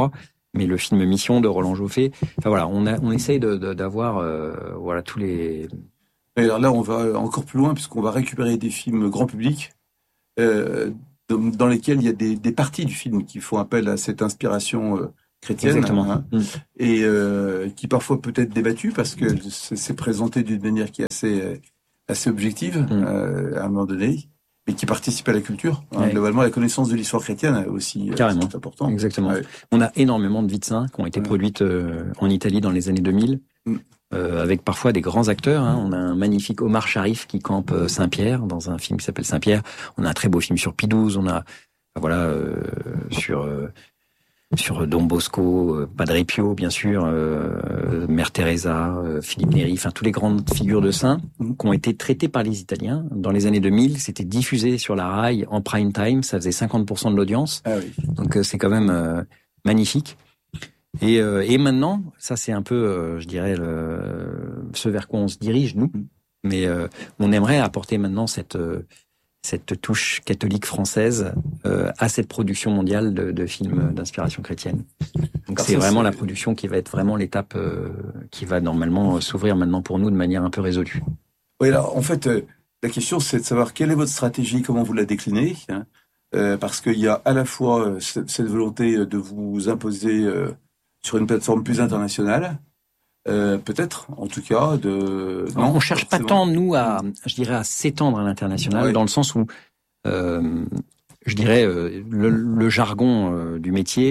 mais le film Mission de Roland Joffé. Enfin voilà, on, a, on essaye de, de, d'avoir euh, voilà tous les. Et alors là, on va encore plus loin puisqu'on va récupérer des films grand public euh, dans, dans lesquels il y a des, des parties du film qui font appel à cette inspiration euh, chrétienne. Exactement. Hein, mmh. Et euh, qui parfois peut être débattue parce que c'est, c'est présenté d'une manière qui est assez assez objective mmh. euh, à un moment donné. Et qui participe à la culture. Hein, ouais. Globalement, la connaissance de l'histoire chrétienne aussi Carrément. C'est important. Exactement. Ouais. On a énormément de vies de saints qui ont été ouais. produites euh, en Italie dans les années deux mille, mm. euh, avec parfois des grands acteurs. Hein. On a un magnifique Omar Sharif qui campe euh, Saint-Pierre dans un film qui s'appelle Saint-Pierre. On a un très beau film sur Pie douze. On a, voilà, euh, sur euh, sur Don Bosco, euh, Padre Pio, bien sûr, euh, Mère Teresa, euh, Philippe Néri, enfin tous les grandes figures de saints qui ont été traitées par les Italiens. Dans les années deux mille, c'était diffusé sur la Rai en prime time, ça faisait cinquante pour cent de l'audience. Ah oui. Donc euh, c'est quand même euh, magnifique. Et, euh, et maintenant, ça c'est un peu, euh, je dirais, le, ce vers quoi on se dirige, nous. Mais euh, on aimerait apporter maintenant cette... Euh, cette touche catholique française euh, à cette production mondiale de, de films d'inspiration chrétienne. Donc c'est vraiment c'est... la production qui va être vraiment l'étape euh, qui va normalement s'ouvrir maintenant pour nous de manière un peu résolue. Oui, alors en fait, euh, la question c'est de savoir quelle est votre stratégie, comment vous la déclinez, hein, euh, parce qu'il y a à la fois euh, cette, cette volonté de vous imposer euh, sur une plateforme plus internationale, Euh, peut-être, en tout cas, de. Non, on cherche pas tant nous à, je dirais, à s'étendre à l'international, oui. dans le sens où, euh, je dirais, euh, le, le jargon euh, du métier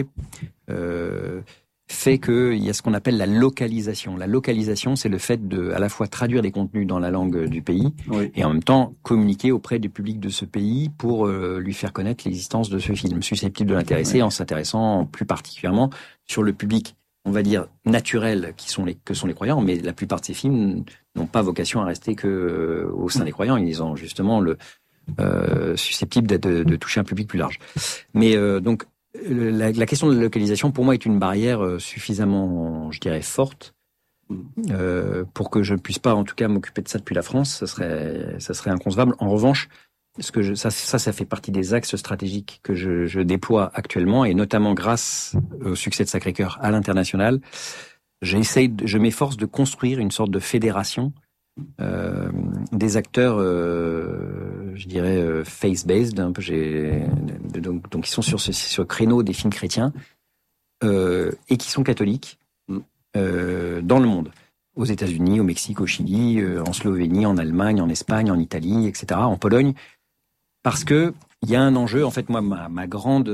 euh, fait que il y a ce qu'on appelle la localisation. La localisation, c'est le fait de, à la fois traduire des contenus dans la langue du pays oui. et en même temps communiquer auprès du public de ce pays pour euh, lui faire connaître l'existence de ce film susceptible de l'intéresser, oui. en s'intéressant plus particulièrement sur le public, on va dire, naturels qui sont les, que sont les croyants, mais la plupart de ces films n'ont pas vocation à rester que euh, au sein des croyants. Ils ont justement le euh, susceptible de, de, de toucher un public plus large. Mais euh, donc, la, la question de la localisation, pour moi, est une barrière euh, suffisamment, je dirais, forte euh, pour que je ne puisse pas, en tout cas, m'occuper de ça depuis la France. Ça serait, ça serait inconcevable. En revanche, ce que je, ça, ça, ça fait partie des axes stratégiques que je, je déploie actuellement, et notamment grâce au succès de Sacré-Cœur à l'international. J'essaye, de, je m'efforce de construire une sorte de fédération euh, des acteurs, euh, je dirais euh, face-based, un peu, j'ai, donc, donc ils sont sur ce, sur le créneau des films chrétiens euh, et qui sont catholiques euh, dans le monde. Aux États-Unis, au Mexique, au Chili, euh, en Slovénie, en Allemagne, en Espagne, en Italie, et cetera, en Pologne. Parce que il y a un enjeu, en fait, moi, ma, ma grande,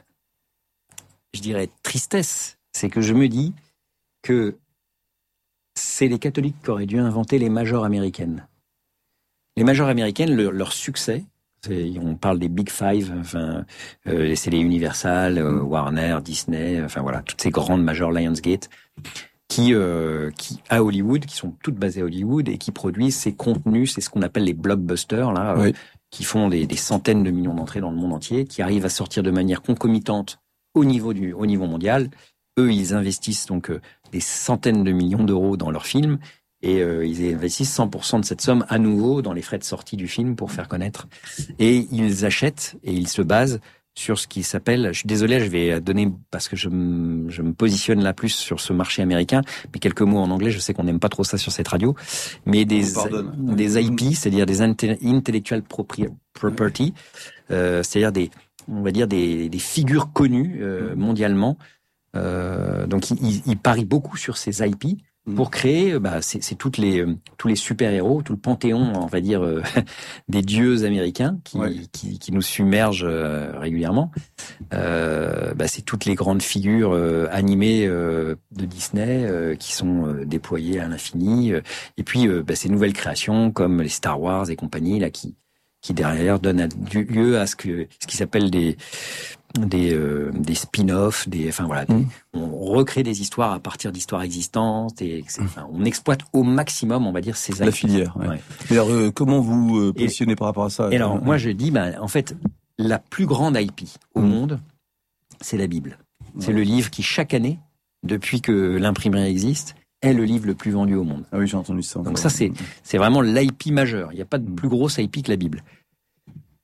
je dirais, tristesse, c'est que je me dis que c'est les catholiques qui auraient dû inventer les majors américaines. Les majors américaines, le, leur succès, c'est, on parle des Big Five, enfin, euh, c'est les Universal, euh, Warner, Disney, enfin voilà, toutes ces grandes majors, Lionsgate, qui, euh, qui à Hollywood, qui sont toutes basées à Hollywood et qui produisent ces contenus, c'est ce qu'on appelle les blockbusters, là. Oui. Euh, qui font des, des centaines de millions d'entrées dans le monde entier, qui arrivent à sortir de manière concomitante au niveau du, au niveau mondial. Eux, ils investissent donc euh, des centaines de millions d'euros dans leurs films, et euh, ils investissent cent pour cent de cette somme à nouveau dans les frais de sortie du film pour faire connaître. Et ils achètent et ils se basent sur ce qui s'appelle, je suis désolé, je vais donner, parce que je, m, je me positionne là plus sur ce marché américain, mais quelques mots en anglais, je sais qu'on n'aime pas trop ça sur cette radio, mais des, des I P, c'est-à-dire des intellectual property, euh, c'est-à-dire des, on va dire des, des figures connues euh, mondialement. Euh, donc ils, ils parient beaucoup sur ces I P pour créer, bah, c'est, c'est toutes les, tous les super-héros, tout le panthéon, on va dire, euh, des dieux américains qui, ouais. qui, qui nous submergent euh, régulièrement. Euh, bah, c'est toutes les grandes figures euh, animées euh, de Disney euh, qui sont euh, déployées à l'infini. Et puis, euh, bah, ces nouvelles créations comme les Star Wars et compagnie, là, qui, qui derrière donnent lieu à ce que, ce qui s'appelle des, des euh, des spin-offs, des enfin voilà, des, mmh. on recrée des histoires à partir d'histoires existantes et enfin, on exploite au maximum, on va dire, ces la filière. Ouais. Ouais. Et alors euh, comment vous euh, positionnez et, par rapport à ça? Et alors moi je dis, bah en fait la plus grande I P au mmh. monde, c'est la Bible. Ouais. C'est le livre qui chaque année, depuis que l'imprimerie existe, est le livre le plus vendu au monde. Ah oui, j'ai entendu ça. Donc ça c'est c'est vraiment l'I P majeur. Il n'y a pas de plus grosse I P que la Bible.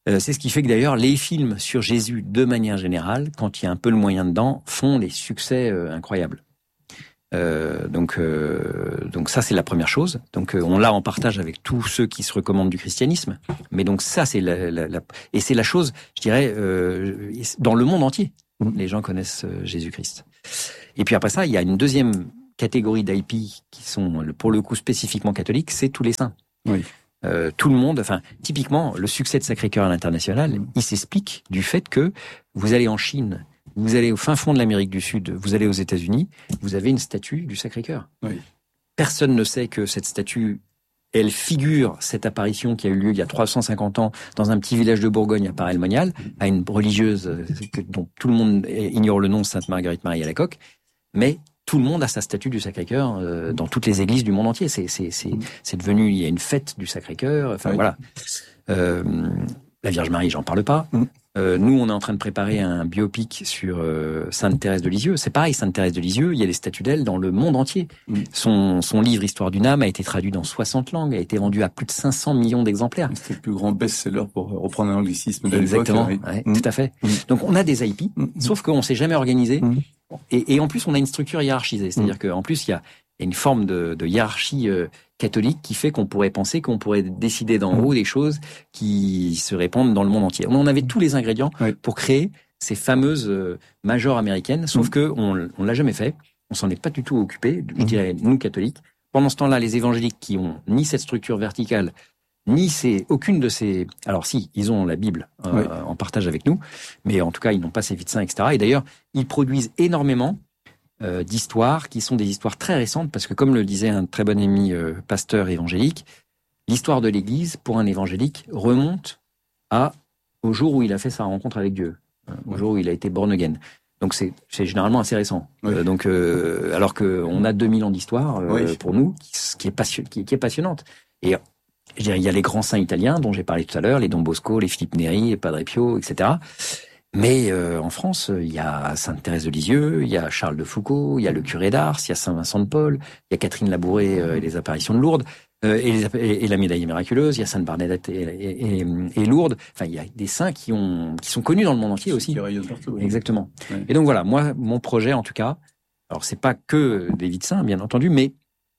Euh, c'est ce qui fait que d'ailleurs les films sur Jésus, de manière générale, quand il y a un peu le moyen dedans, font des succès euh, incroyables. Euh, donc, euh, donc ça c'est la première chose. Donc euh, on l'a en partage avec tous ceux qui se recommandent du christianisme. Mais donc ça c'est la, la, la et c'est la chose, je dirais, euh, dans le monde entier, les gens connaissent euh, Jésus-Christ. Et puis après ça, il y a une deuxième catégorie d'I P qui sont pour le coup spécifiquement catholiques, c'est tous les saints. Oui. Euh, tout le monde, enfin typiquement le succès de Sacré-Cœur à l'international, il s'explique du fait que vous allez en Chine. Vous allez au fin fond de l'Amérique du Sud, vous allez aux États-Unis, vous avez une statue du Sacré-Cœur. Oui. Personne ne sait que cette statue, elle figure cette apparition qui a eu lieu il y a trois cent cinquante ans dans un petit village de Bourgogne à Paray-le-Monial, à une religieuse dont tout le monde ignore le nom, Sainte Marguerite Marie Alacoque, mais tout le monde a sa statue du Sacré-Cœur euh, dans toutes les églises du monde entier. C'est, c'est, c'est, c'est devenu, il y a une fête du Sacré-Cœur. Enfin oui. Voilà. Euh, la Vierge Marie, j'en parle pas. Mm. Euh, nous, on est en train de préparer un biopic sur euh, Sainte Thérèse de Lisieux. C'est pareil, Sainte Thérèse de Lisieux, il y a des statues d'elle dans le monde entier. Mm. Son, son livre Histoire d'une âme a été traduit dans soixante langues, a été vendu à plus de cinq cents millions d'exemplaires. C'est le plus grand best-seller pour reprendre un anglicisme de Exactement, l'époque. Ouais, mm. tout à fait. Mm. Donc on a des I P, mm. sauf qu'on s'est jamais organisé. Mm. Et, et en plus, on a une structure hiérarchisée. C'est-à-dire mmh. qu'en plus, il y a une forme de, de hiérarchie euh, catholique qui fait qu'on pourrait penser qu'on pourrait décider d'en haut des choses qui se répandent dans le monde entier. On avait tous les ingrédients oui. pour créer ces fameuses euh, majors américaines, sauf mmh. que on, on l'a jamais fait. On s'en est pas du tout occupé, je dirais, nous, catholiques. Pendant ce temps-là, les évangéliques qui ont ni cette structure verticale, ni c'est aucune de ces. Alors si, ils ont la Bible euh, oui. en partage avec nous, mais en tout cas, ils n'ont pas ces vies de saints, et cetera. Et d'ailleurs, ils produisent énormément euh, d'histoires qui sont des histoires très récentes, parce que comme le disait un très bon ami euh, pasteur évangélique, l'histoire de l'Église pour un évangélique remonte à au jour où il a fait sa rencontre avec Dieu, euh, au oui. jour où il a été born again. Donc c'est, c'est généralement assez récent. Oui. Euh, donc euh, alors que on a deux mille ans d'histoire euh, oui. pour nous, qui, qui est passion, qui, qui est passionnante. Et je dirais, il y a les grands saints italiens dont j'ai parlé tout à l'heure, les Don Bosco, les Philippe Neri, les Padre Pio, et cetera. Mais euh, en France, il y a Sainte Thérèse de Lisieux, il y a Charles de Foucauld, il y a le curé d'Ars, il y a Saint Vincent de Paul, il y a Catherine Labouré euh, et les apparitions de Lourdes, euh, et, les, et, et la médaille miraculeuse, il y a Sainte Bernadette et, et, et, et Lourdes. Enfin, il y a des saints qui ont qui sont connus dans le monde entier aussi. Qui rayonnent partout. Oui. Exactement. Ouais. Et donc voilà, moi, mon projet en tout cas, alors c'est pas que des vies de saints, bien entendu, mais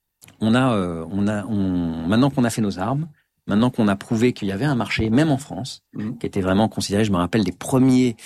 on a, euh, on a, on, maintenant qu'on a fait nos armes. Maintenant qu'on a prouvé qu'il y avait un marché, même en France, mmh. qui était vraiment considéré, je me rappelle des premiers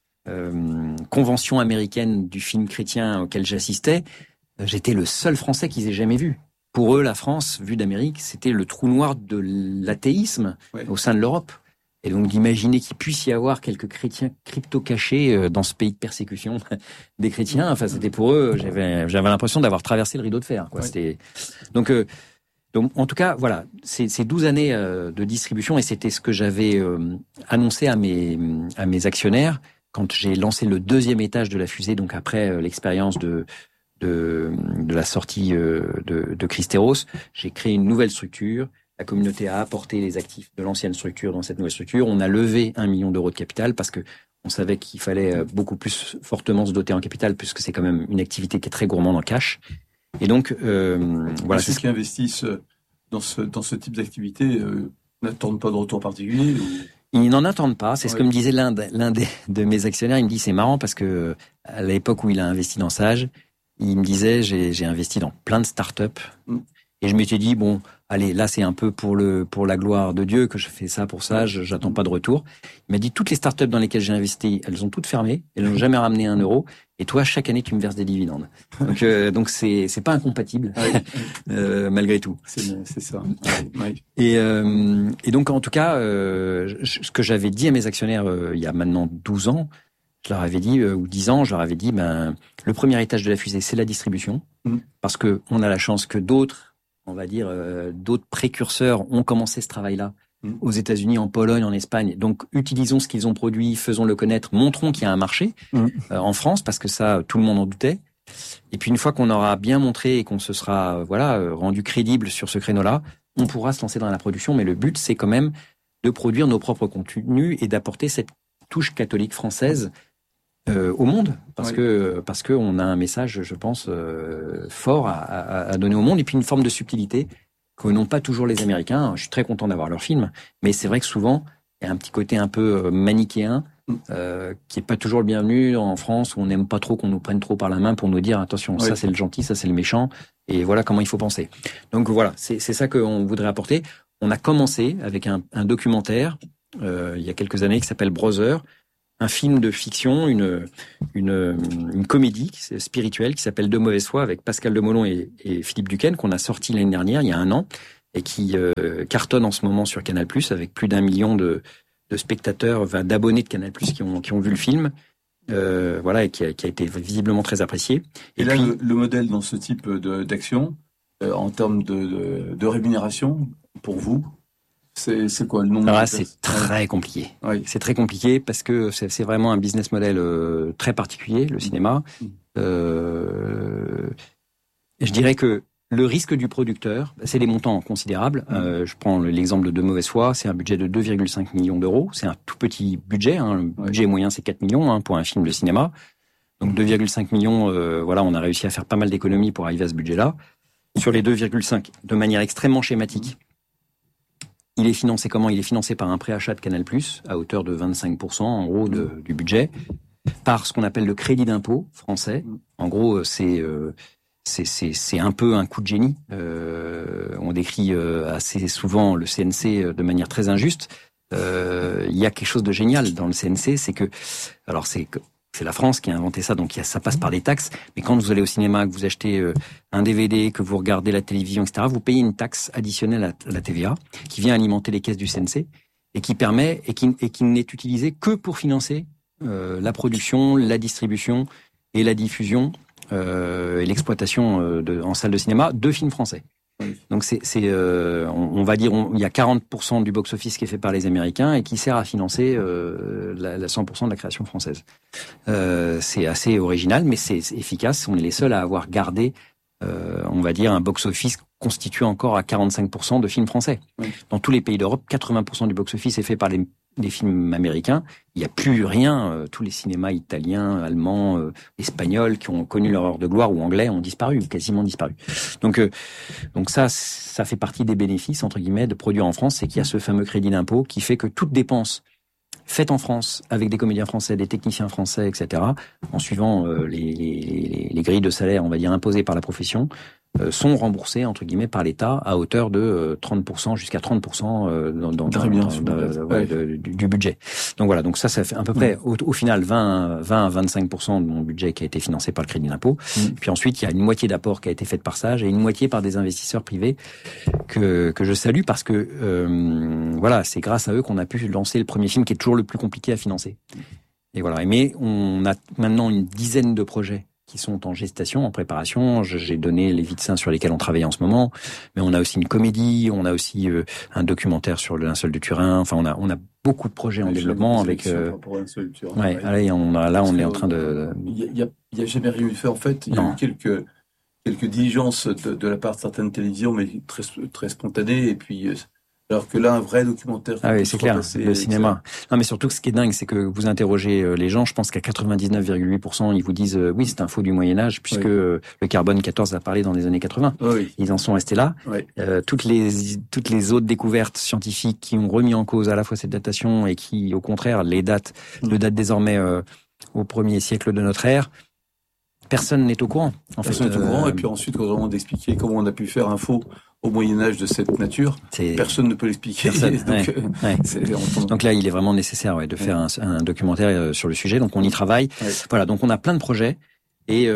euh, conventions américaines du film chrétien auquel j'assistais, j'étais le seul Français qu'ils aient jamais vu. Pour eux, la France, vue d'Amérique, c'était le trou noir de l'athéisme ouais. au sein de l'Europe. Et donc d'imaginer qu'il puisse y avoir quelques chrétiens crypto-cachés dans ce pays de persécution des chrétiens, enfin c'était pour eux, j'avais, j'avais l'impression d'avoir traversé le rideau de fer. Quoi. Ouais. C'était... Donc... Euh, Donc, en tout cas, voilà, c'est, c'est douze années euh, de distribution et c'était ce que j'avais euh, annoncé à mes, à mes actionnaires quand j'ai lancé le deuxième étage de la fusée, donc après euh, l'expérience de, de, de la sortie euh, de, de Christéros. J'ai créé une nouvelle structure. La communauté a apporté les actifs de l'ancienne structure dans cette nouvelle structure. On a levé un million d'euros de capital parce que on savait qu'il fallait beaucoup plus fortement se doter en capital puisque c'est quand même une activité qui est très gourmande en cash. Et donc, euh, voilà. Ceux qui investissent dans ce, dans ce type d'activité euh, n'attendent pas de retour particulier ou... Ils n'en attendent pas. C'est ouais. ce que me disait l'un, de, l'un des, de mes actionnaires. Il me dit, c'est marrant parce que à l'époque où il a investi dans Sage, il me disait, j'ai, j'ai investi dans plein de startups. Mm. Et je m'étais dit, bon, allez, là, c'est un peu pour le, pour la gloire de Dieu que je fais ça pour ça, je, j'attends pas de retour. Il m'a dit, toutes les startups dans lesquelles j'ai investi, elles ont toutes fermé, elles n'ont jamais ramené un euro. Et toi, chaque année, tu me verses des dividendes. Donc, euh, donc c'est, c'est pas incompatible, ouais. euh, malgré tout. C'est, c'est ça. Ouais. Et, euh, et donc, en tout cas, euh, ce que j'avais dit à mes actionnaires euh, il y a maintenant douze ans, je leur avais dit, euh, ou dix ans, je leur avais dit, ben, le premier étage de la fusée, c'est la distribution. Mmh. Parce que on a la chance que d'autres, on va dire, euh, d'autres précurseurs ont commencé ce travail-là mmh. aux États-Unis, en Pologne, en Espagne. Donc, utilisons ce qu'ils ont produit, faisons-le connaître, montrons qu'il y a un marché mmh. euh, en France, parce que ça, tout le monde en doutait. Et puis, une fois qu'on aura bien montré et qu'on se sera, euh, voilà, euh, rendu crédible sur ce créneau-là, on pourra se lancer dans la production. Mais le but, c'est quand même de produire nos propres contenus et d'apporter cette touche catholique française Euh, au monde, parce oui. que parce que on a un message, je pense, euh, fort à, à, à donner au monde, et puis une forme de subtilité que n'ont pas toujours les Américains. Je suis très content d'avoir leur film, mais c'est vrai que souvent il y a un petit côté un peu manichéen, euh, qui est pas toujours le bienvenu en France, où on n'aime pas trop qu'on nous prenne trop par la main pour nous dire attention, oui. ça c'est le gentil, ça c'est le méchant, et voilà comment il faut penser. Donc voilà, c'est, c'est ça qu'on voudrait apporter. On a commencé avec un, un documentaire euh, il y a quelques années qui s'appelle Brother, un film de fiction, une une, une comédie spirituelle qui s'appelle De mauvaise foi avec Pascal Demolon et, et Philippe Duquesne, qu'on a sorti l'année dernière, il y a un an, et qui euh, cartonne en ce moment sur Canal+, avec plus d'un million de, de spectateurs, enfin, d'abonnés de Canal+, qui ont, qui ont vu le film, euh, voilà, et qui a, qui a été visiblement très apprécié. Et, et là, puis, le, le modèle dans ce type de, d'action, euh, en termes de, de, de rémunération, pour vous, c'est, c'est quoi le nombre? Alors là, c'est très compliqué. Oui. C'est très compliqué parce que c'est, c'est vraiment un business model euh, très particulier, le cinéma. Mmh. Euh, je dirais que le risque du producteur, c'est des montants considérables. Mmh. Euh, je prends l'exemple de De mauvaise foi, c'est un budget de deux virgule cinq millions d'euros. C'est un tout petit budget. Hein. Le ouais. budget moyen, c'est quatre millions hein, pour un film de cinéma. Donc deux virgule cinq millions, euh, voilà, on a réussi à faire pas mal d'économies pour arriver à ce budget-là. Sur les deux virgule cinq, de manière extrêmement schématique, il est financé comment? Il est financé par un préachat de Canal+, à hauteur de vingt-cinq pour cent, en gros, de, du budget, par ce qu'on appelle le crédit d'impôt français. En gros, c'est... Euh, C'est, c'est, c'est un peu un coup de génie. Euh, on décrit euh, assez souvent le C N C de manière très injuste. Euh, il y a quelque chose de génial dans le C N C, c'est que, alors c'est c'est la France qui a inventé ça, donc ça passe par des taxes. Mais quand vous allez au cinéma, que vous achetez euh, un D V D, que vous regardez la télévision, et cetera, vous payez une taxe additionnelle à la T V A qui vient alimenter les caisses du C N C et qui permet et qui, et qui n'est utilisée que pour financer euh, la production, la distribution et la diffusion. Euh, et l'exploitation euh, de, en salle de cinéma de films français. Oui. Donc c'est, c'est euh, on, on va dire, on, il y a quarante pour cent du box-office qui est fait par les Américains et qui sert à financer euh, la, la cent pour cent de la création française. Euh, c'est assez original, mais c'est, c'est efficace. On est les seuls à avoir gardé, euh, on va dire, un box-office constitué encore à quarante-cinq pour cent de films français. Oui. Dans tous les pays d'Europe, quatre-vingts pour cent du box-office est fait par les des films américains. Il n'y a plus rien. Euh, tous les cinémas italiens, allemands, euh, espagnols qui ont connu leur heure de gloire ou anglais ont disparu, quasiment disparu. Donc, euh, donc ça, ça fait partie des bénéfices entre guillemets de produire en France, c'est qu'il y a ce fameux crédit d'impôt qui fait que toute dépense faite en France avec des comédiens français, des techniciens français, et cetera, en suivant euh, les, les, les grilles de salaire, on va dire imposées par la profession, euh, sont remboursés entre guillemets par l'État à hauteur de euh, trente pour cent jusqu'à trente pour cent euh, dans, dans, dans, bien, dans, dans, dans ouais, de, du, du budget. Donc voilà, donc ça, ça fait à peu près au, au final vingt à vingt-cinq pour cent de mon budget qui a été financé par le crédit d'impôt. Mmh. Puis ensuite, il y a une moitié d'apport qui a été faite par Sage et une moitié par des investisseurs privés que que je salue parce que euh, voilà, c'est grâce à eux qu'on a pu lancer le premier film qui est toujours le plus compliqué à financer. Et voilà. Mais on a maintenant une dizaine de projets qui sont en gestation, en préparation. J'ai donné les vies de saints sur lesquels on travaille en ce moment, mais on a aussi une comédie, on a aussi euh, un documentaire sur le linceul de Turin. Enfin, on a on a beaucoup de projets en développement avec. Euh, pour le linceul de Turin. Ouais, allez, on a, là, on est en train de. Il y a, il y a jamais rien eu fait en fait. Il y a non. eu quelques quelques diligences de, de la part de certaines télévisions, mais très très spontanées. Et puis, alors que là, un vrai documentaire. Ah oui, c'est clair. Le cinéma. Non, mais surtout, ce qui est dingue, c'est que vous interrogez les gens. Je pense qu'à quatre-vingt-dix-neuf virgule huit pour cent, ils vous disent euh, oui, c'est un faux du Moyen Âge, puisque oui. euh, le carbone quatorze a parlé dans les années quatre-vingts. Oui. Ils en sont restés là. Oui. Euh, toutes les toutes les autres découvertes scientifiques qui ont remis en cause à la fois cette datation et qui, au contraire, les datent, mmh. le datent désormais euh, au premier siècle de notre ère. Personne n'est au courant. En Personne n'est euh, au courant. Et puis ensuite, quand on demande d'expliquer comment on a pu faire un faux au Moyen-Âge de cette nature, c'est... personne ne peut l'expliquer. Personne, donc, ouais, euh, ouais. C'est... donc là, il est vraiment nécessaire ouais, de faire ouais. un, un documentaire sur le sujet. Donc on y travaille. Ouais. Voilà, donc on a plein de projets. Et,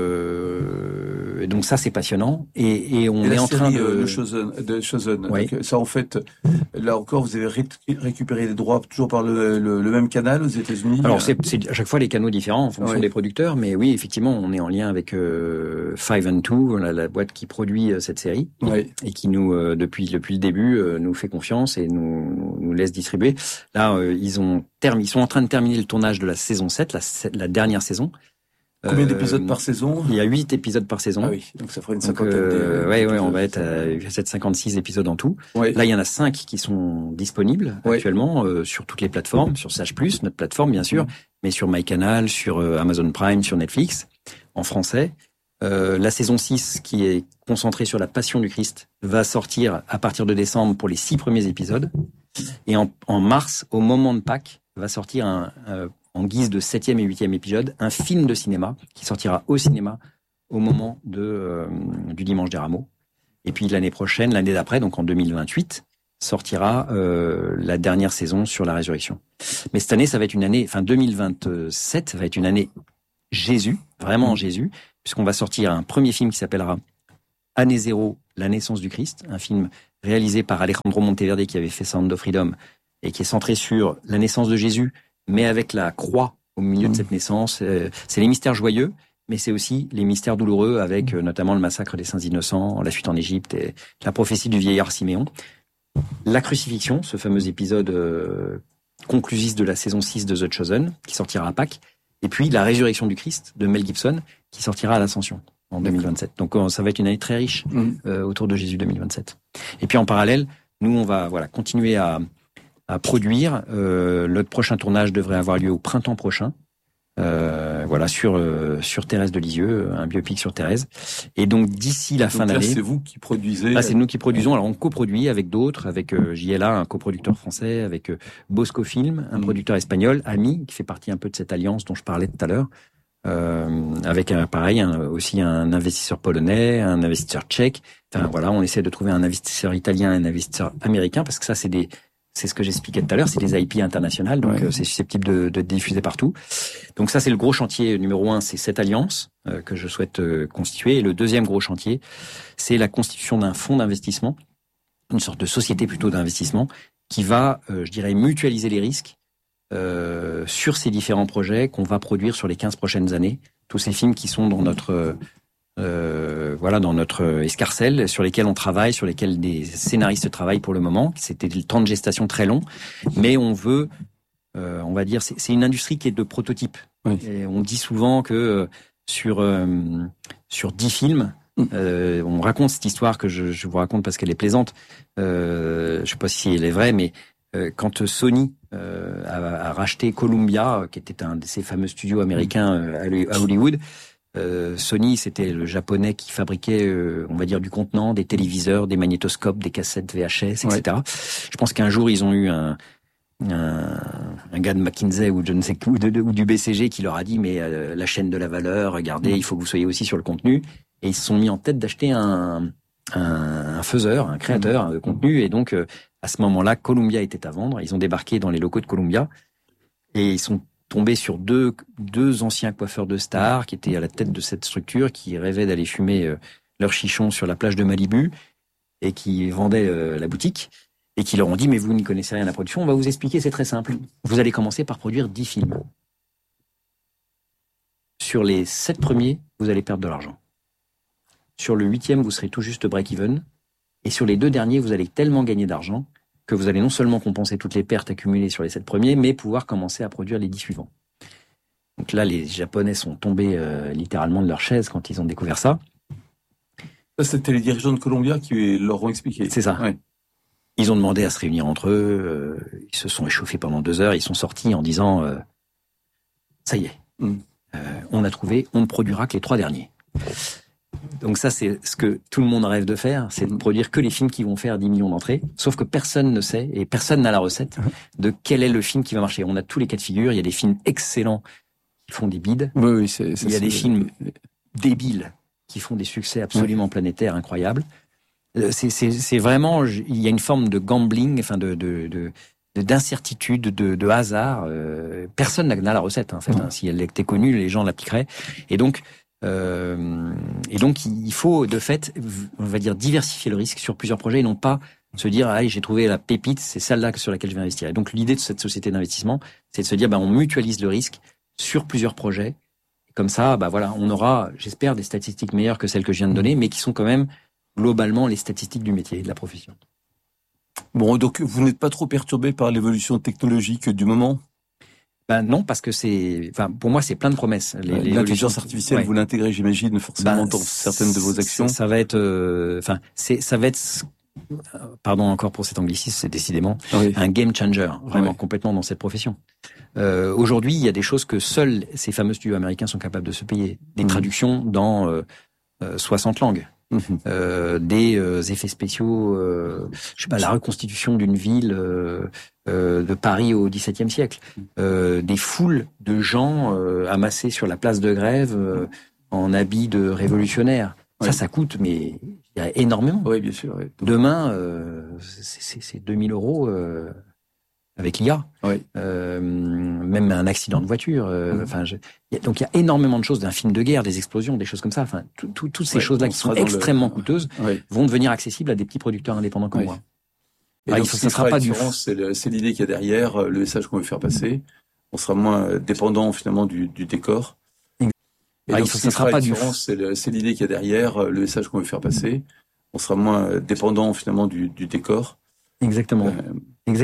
euh, et donc ça, c'est passionnant. Et, et on et est en train de... Le Chosen, de Chosen. Oui. Donc, ça, en fait, là encore, vous avez ré- récupéré les droits toujours par le, le, le même canal aux États-Unis. Alors, c'est, c'est à chaque fois les canaux différents en fonction oui. des producteurs. Mais oui, effectivement, on est en lien avec euh, Five and Two, la, la boîte qui produit euh, cette série. Oui. Et qui nous, euh, depuis, depuis le début, euh, nous fait confiance et nous, nous laisse distribuer. Là, euh, ils, ont term- ils sont en train de terminer le tournage de la saison sept, la, la dernière saison. Combien d'épisodes euh, par saison? Il y a huit épisodes par saison. Ah oui, donc ça fera une cinquantaine. Euh, ouais, ouais, on va être à sept cent cinquante-six épisodes en tout. Ouais. Là, il y en a cinq qui sont disponibles ouais. actuellement euh, sur toutes les plateformes, sur Sage plus, notre plateforme bien sûr, mmh. mais sur MyCanal, sur euh, Amazon Prime, sur Netflix, en français. Euh, la saison six, qui est concentrée sur la Passion du Christ, va sortir à partir de décembre pour les six premiers épisodes. Et en, en mars, au moment de Pâques, va sortir un, euh, en guise de septième et huitième épisode, un film de cinéma qui sortira au cinéma au moment de, euh, du Dimanche des Rameaux. Et puis l'année prochaine, l'année d'après, donc en deux mille vingt-huit, sortira euh, la dernière saison sur la résurrection. Mais cette année, ça va être une année, enfin deux mille vingt-sept, ça va être une année Jésus, vraiment Jésus, puisqu'on va sortir un premier film qui s'appellera Année zéro, la naissance du Christ, un film réalisé par Alejandro Monteverde qui avait fait Sound of Freedom et qui est centré sur la naissance de Jésus, mais avec la croix au milieu mmh. de cette naissance. Euh, c'est les mystères joyeux, mais c'est aussi les mystères douloureux avec euh, notamment le massacre des saints innocents, la fuite en Égypte et la prophétie du vieillard Siméon. La crucifixion, ce fameux épisode euh, conclusif de la saison six de The Chosen, qui sortira à Pâques, et puis la résurrection du Christ de Mel Gibson, qui sortira à l'Ascension en deux mille vingt-sept. Donc euh, ça va être une année très riche euh, autour de Jésus deux mille vingt-sept. Et puis en parallèle, nous on va voilà continuer à, à produire. Euh, notre prochain tournage devrait avoir lieu au printemps prochain. Euh, voilà sur euh, sur Thérèse de Lisieux, un biopic sur Thérèse. Et donc d'ici la donc fin là, d'année, c'est vous qui produisez. Là, c'est nous qui produisons. Alors on coproduit avec d'autres, avec euh, J L A, un coproducteur français, avec euh, Bosco Film, un mmh. producteur espagnol, Ami, qui fait partie un peu de cette alliance dont je parlais tout à l'heure. Euh, avec un, pareil un, aussi un investisseur polonais, un investisseur tchèque. Enfin voilà, on essaie de trouver un investisseur italien, un investisseur américain, parce que ça c'est des c'est ce que j'expliquais tout à l'heure, c'est des I P internationales, donc ouais. euh, c'est susceptible de, de diffuser partout. Donc ça, c'est le gros chantier numéro un, c'est cette alliance euh, que je souhaite euh, constituer. Et le deuxième gros chantier, c'est la constitution d'un fonds d'investissement, une sorte de société plutôt d'investissement, qui va, euh, je dirais, mutualiser les risques euh, sur ces différents projets qu'on va produire sur les quinze prochaines années. Tous ces films qui sont dans notre... Euh, voilà, dans notre escarcelle, sur lesquels on travaille, sur lesquels des scénaristes travaillent pour le moment. C'était le temps de gestation très long, mais on veut, euh, on va dire, c'est, c'est une industrie qui est de prototype. Oui. Et on dit souvent que euh, sur euh, sur dix films, euh, on raconte cette histoire que je, je vous raconte parce qu'elle est plaisante. Euh, je sais pas si elle est vraie, mais euh, quand Sony euh, a, a racheté Columbia, qui était un de ces fameux studios américains euh, à Hollywood. Euh, Sony, c'était le japonais qui fabriquait, euh, on va dire, du contenant, des téléviseurs, des magnétoscopes, des cassettes V H S, et cetera. Ouais. Je pense qu'un jour, ils ont eu un, un, un gars de McKinsey ou, je ne sais, ou, de, ou du B C G qui leur a dit, mais euh, la chaîne de la valeur, regardez, il faut que vous soyez aussi sur le contenu. Et ils se sont mis en tête d'acheter un, un, un faiseur, un créateur de contenu. Et donc, euh, à ce moment-là, Columbia était à vendre. Ils ont débarqué dans les locaux de Columbia et ils sont tombé sur deux deux anciens coiffeurs de stars qui étaient à la tête de cette structure, qui rêvaient d'aller fumer euh, leur chichon sur la plage de Malibu et qui vendaient euh, la boutique et qui leur ont dit mais vous n'y connaissez rien à la production, on va vous expliquer, c'est très simple. Vous allez commencer par produire dix films. Sur les sept premiers, vous allez perdre de l'argent. Sur le huitième, vous serez tout juste break-even. Et sur les deux derniers, vous allez tellement gagner d'argent que vous allez non seulement compenser toutes les pertes accumulées sur les sept premiers, mais pouvoir commencer à produire les dix suivants. Donc là, les Japonais sont tombés euh, littéralement de leur chaise quand ils ont découvert ça. Ça, c'était les dirigeants de Columbia qui leur ont expliqué. C'est ça. Ouais. Ils ont demandé à se réunir entre eux, euh, ils se sont échauffés pendant deux heures, ils sont sortis en disant euh, « ça y est, mm. euh, on a trouvé, on ne produira que les trois derniers ». Donc ça, c'est ce que tout le monde rêve de faire, c'est de produire que les films qui vont faire dix millions d'entrées. Sauf que personne ne sait, et personne n'a la recette de quel est le film qui va marcher. On a tous les cas de figure, il y a des films excellents qui font des bides. Oui, oui, c'est, c'est, il y a c'est... des films débiles qui font des succès absolument planétaires, incroyables. C'est, c'est, c'est vraiment, il y a une forme de gambling, enfin de, de, de, de d'incertitude, de, de hasard. Euh, personne n'a la recette, en fait. Hein. Si elle était connue, les gens l'appliqueraient. Et donc, Euh, et donc, il faut, de fait, on va dire, diversifier le risque sur plusieurs projets et non pas se dire, ah, j'ai trouvé la pépite, c'est celle-là sur laquelle je vais investir. Et donc, l'idée de cette société d'investissement, c'est de se dire, bah, on mutualise le risque sur plusieurs projets. Et comme ça, bah, voilà, on aura, j'espère, des statistiques meilleures que celles que je viens de donner, mais qui sont quand même, globalement, les statistiques du métier, de la profession. Bon, donc, vous n'êtes pas trop perturbé par l'évolution technologique du moment ? Ben non, parce que c'est, enfin, pour moi, c'est plein de promesses. Les, les L'intelligence artificielle, ouais. Vous l'intégrez, j'imagine, forcément ben, dans certaines de vos actions. Ça, ça va être, euh, enfin, c'est, ça va être, pardon encore pour cet anglicisme, c'est décidément oui. un game changer, vraiment oui. complètement dans cette profession. Euh, aujourd'hui, il y a des choses que seuls ces fameux studios américains sont capables de se payer, des mmh. traductions dans euh, euh, soixante langues. mmh. euh, des euh, effets spéciaux, euh, je sais pas, la reconstitution d'une ville euh, euh, de Paris au XVIIe siècle, euh, des foules de gens euh, amassés sur la place de Grève euh, en habits de révolutionnaires. Ça, oui. ça coûte, mais il y a énormément. Oui, bien sûr. Oui. Demain, euh, c'est deux mille euros euh, avec l'I A. Oui. Euh, même un accident de voiture. Euh, enfin, mmh. je, y a, donc il y a énormément de choses, d'un film de guerre, des explosions, des choses comme ça. Enfin, tout, tout, toutes ces oui, choses-là qui sont extrêmement le... coûteuses oui. vont devenir accessibles à des petits producteurs indépendants comme oui. moi. Et alors, donc, il, ça sera pas du. C'est l'idée qu'il y a derrière, le message qu'on veut faire passer. On sera moins dépendant finalement du, du décor. Et ah, donc, ce ne sera pas du. C'est l'idée qu'il y a derrière, le message qu'on veut faire passer. On sera moins dépendant finalement du, du décor. Exactement. Euh,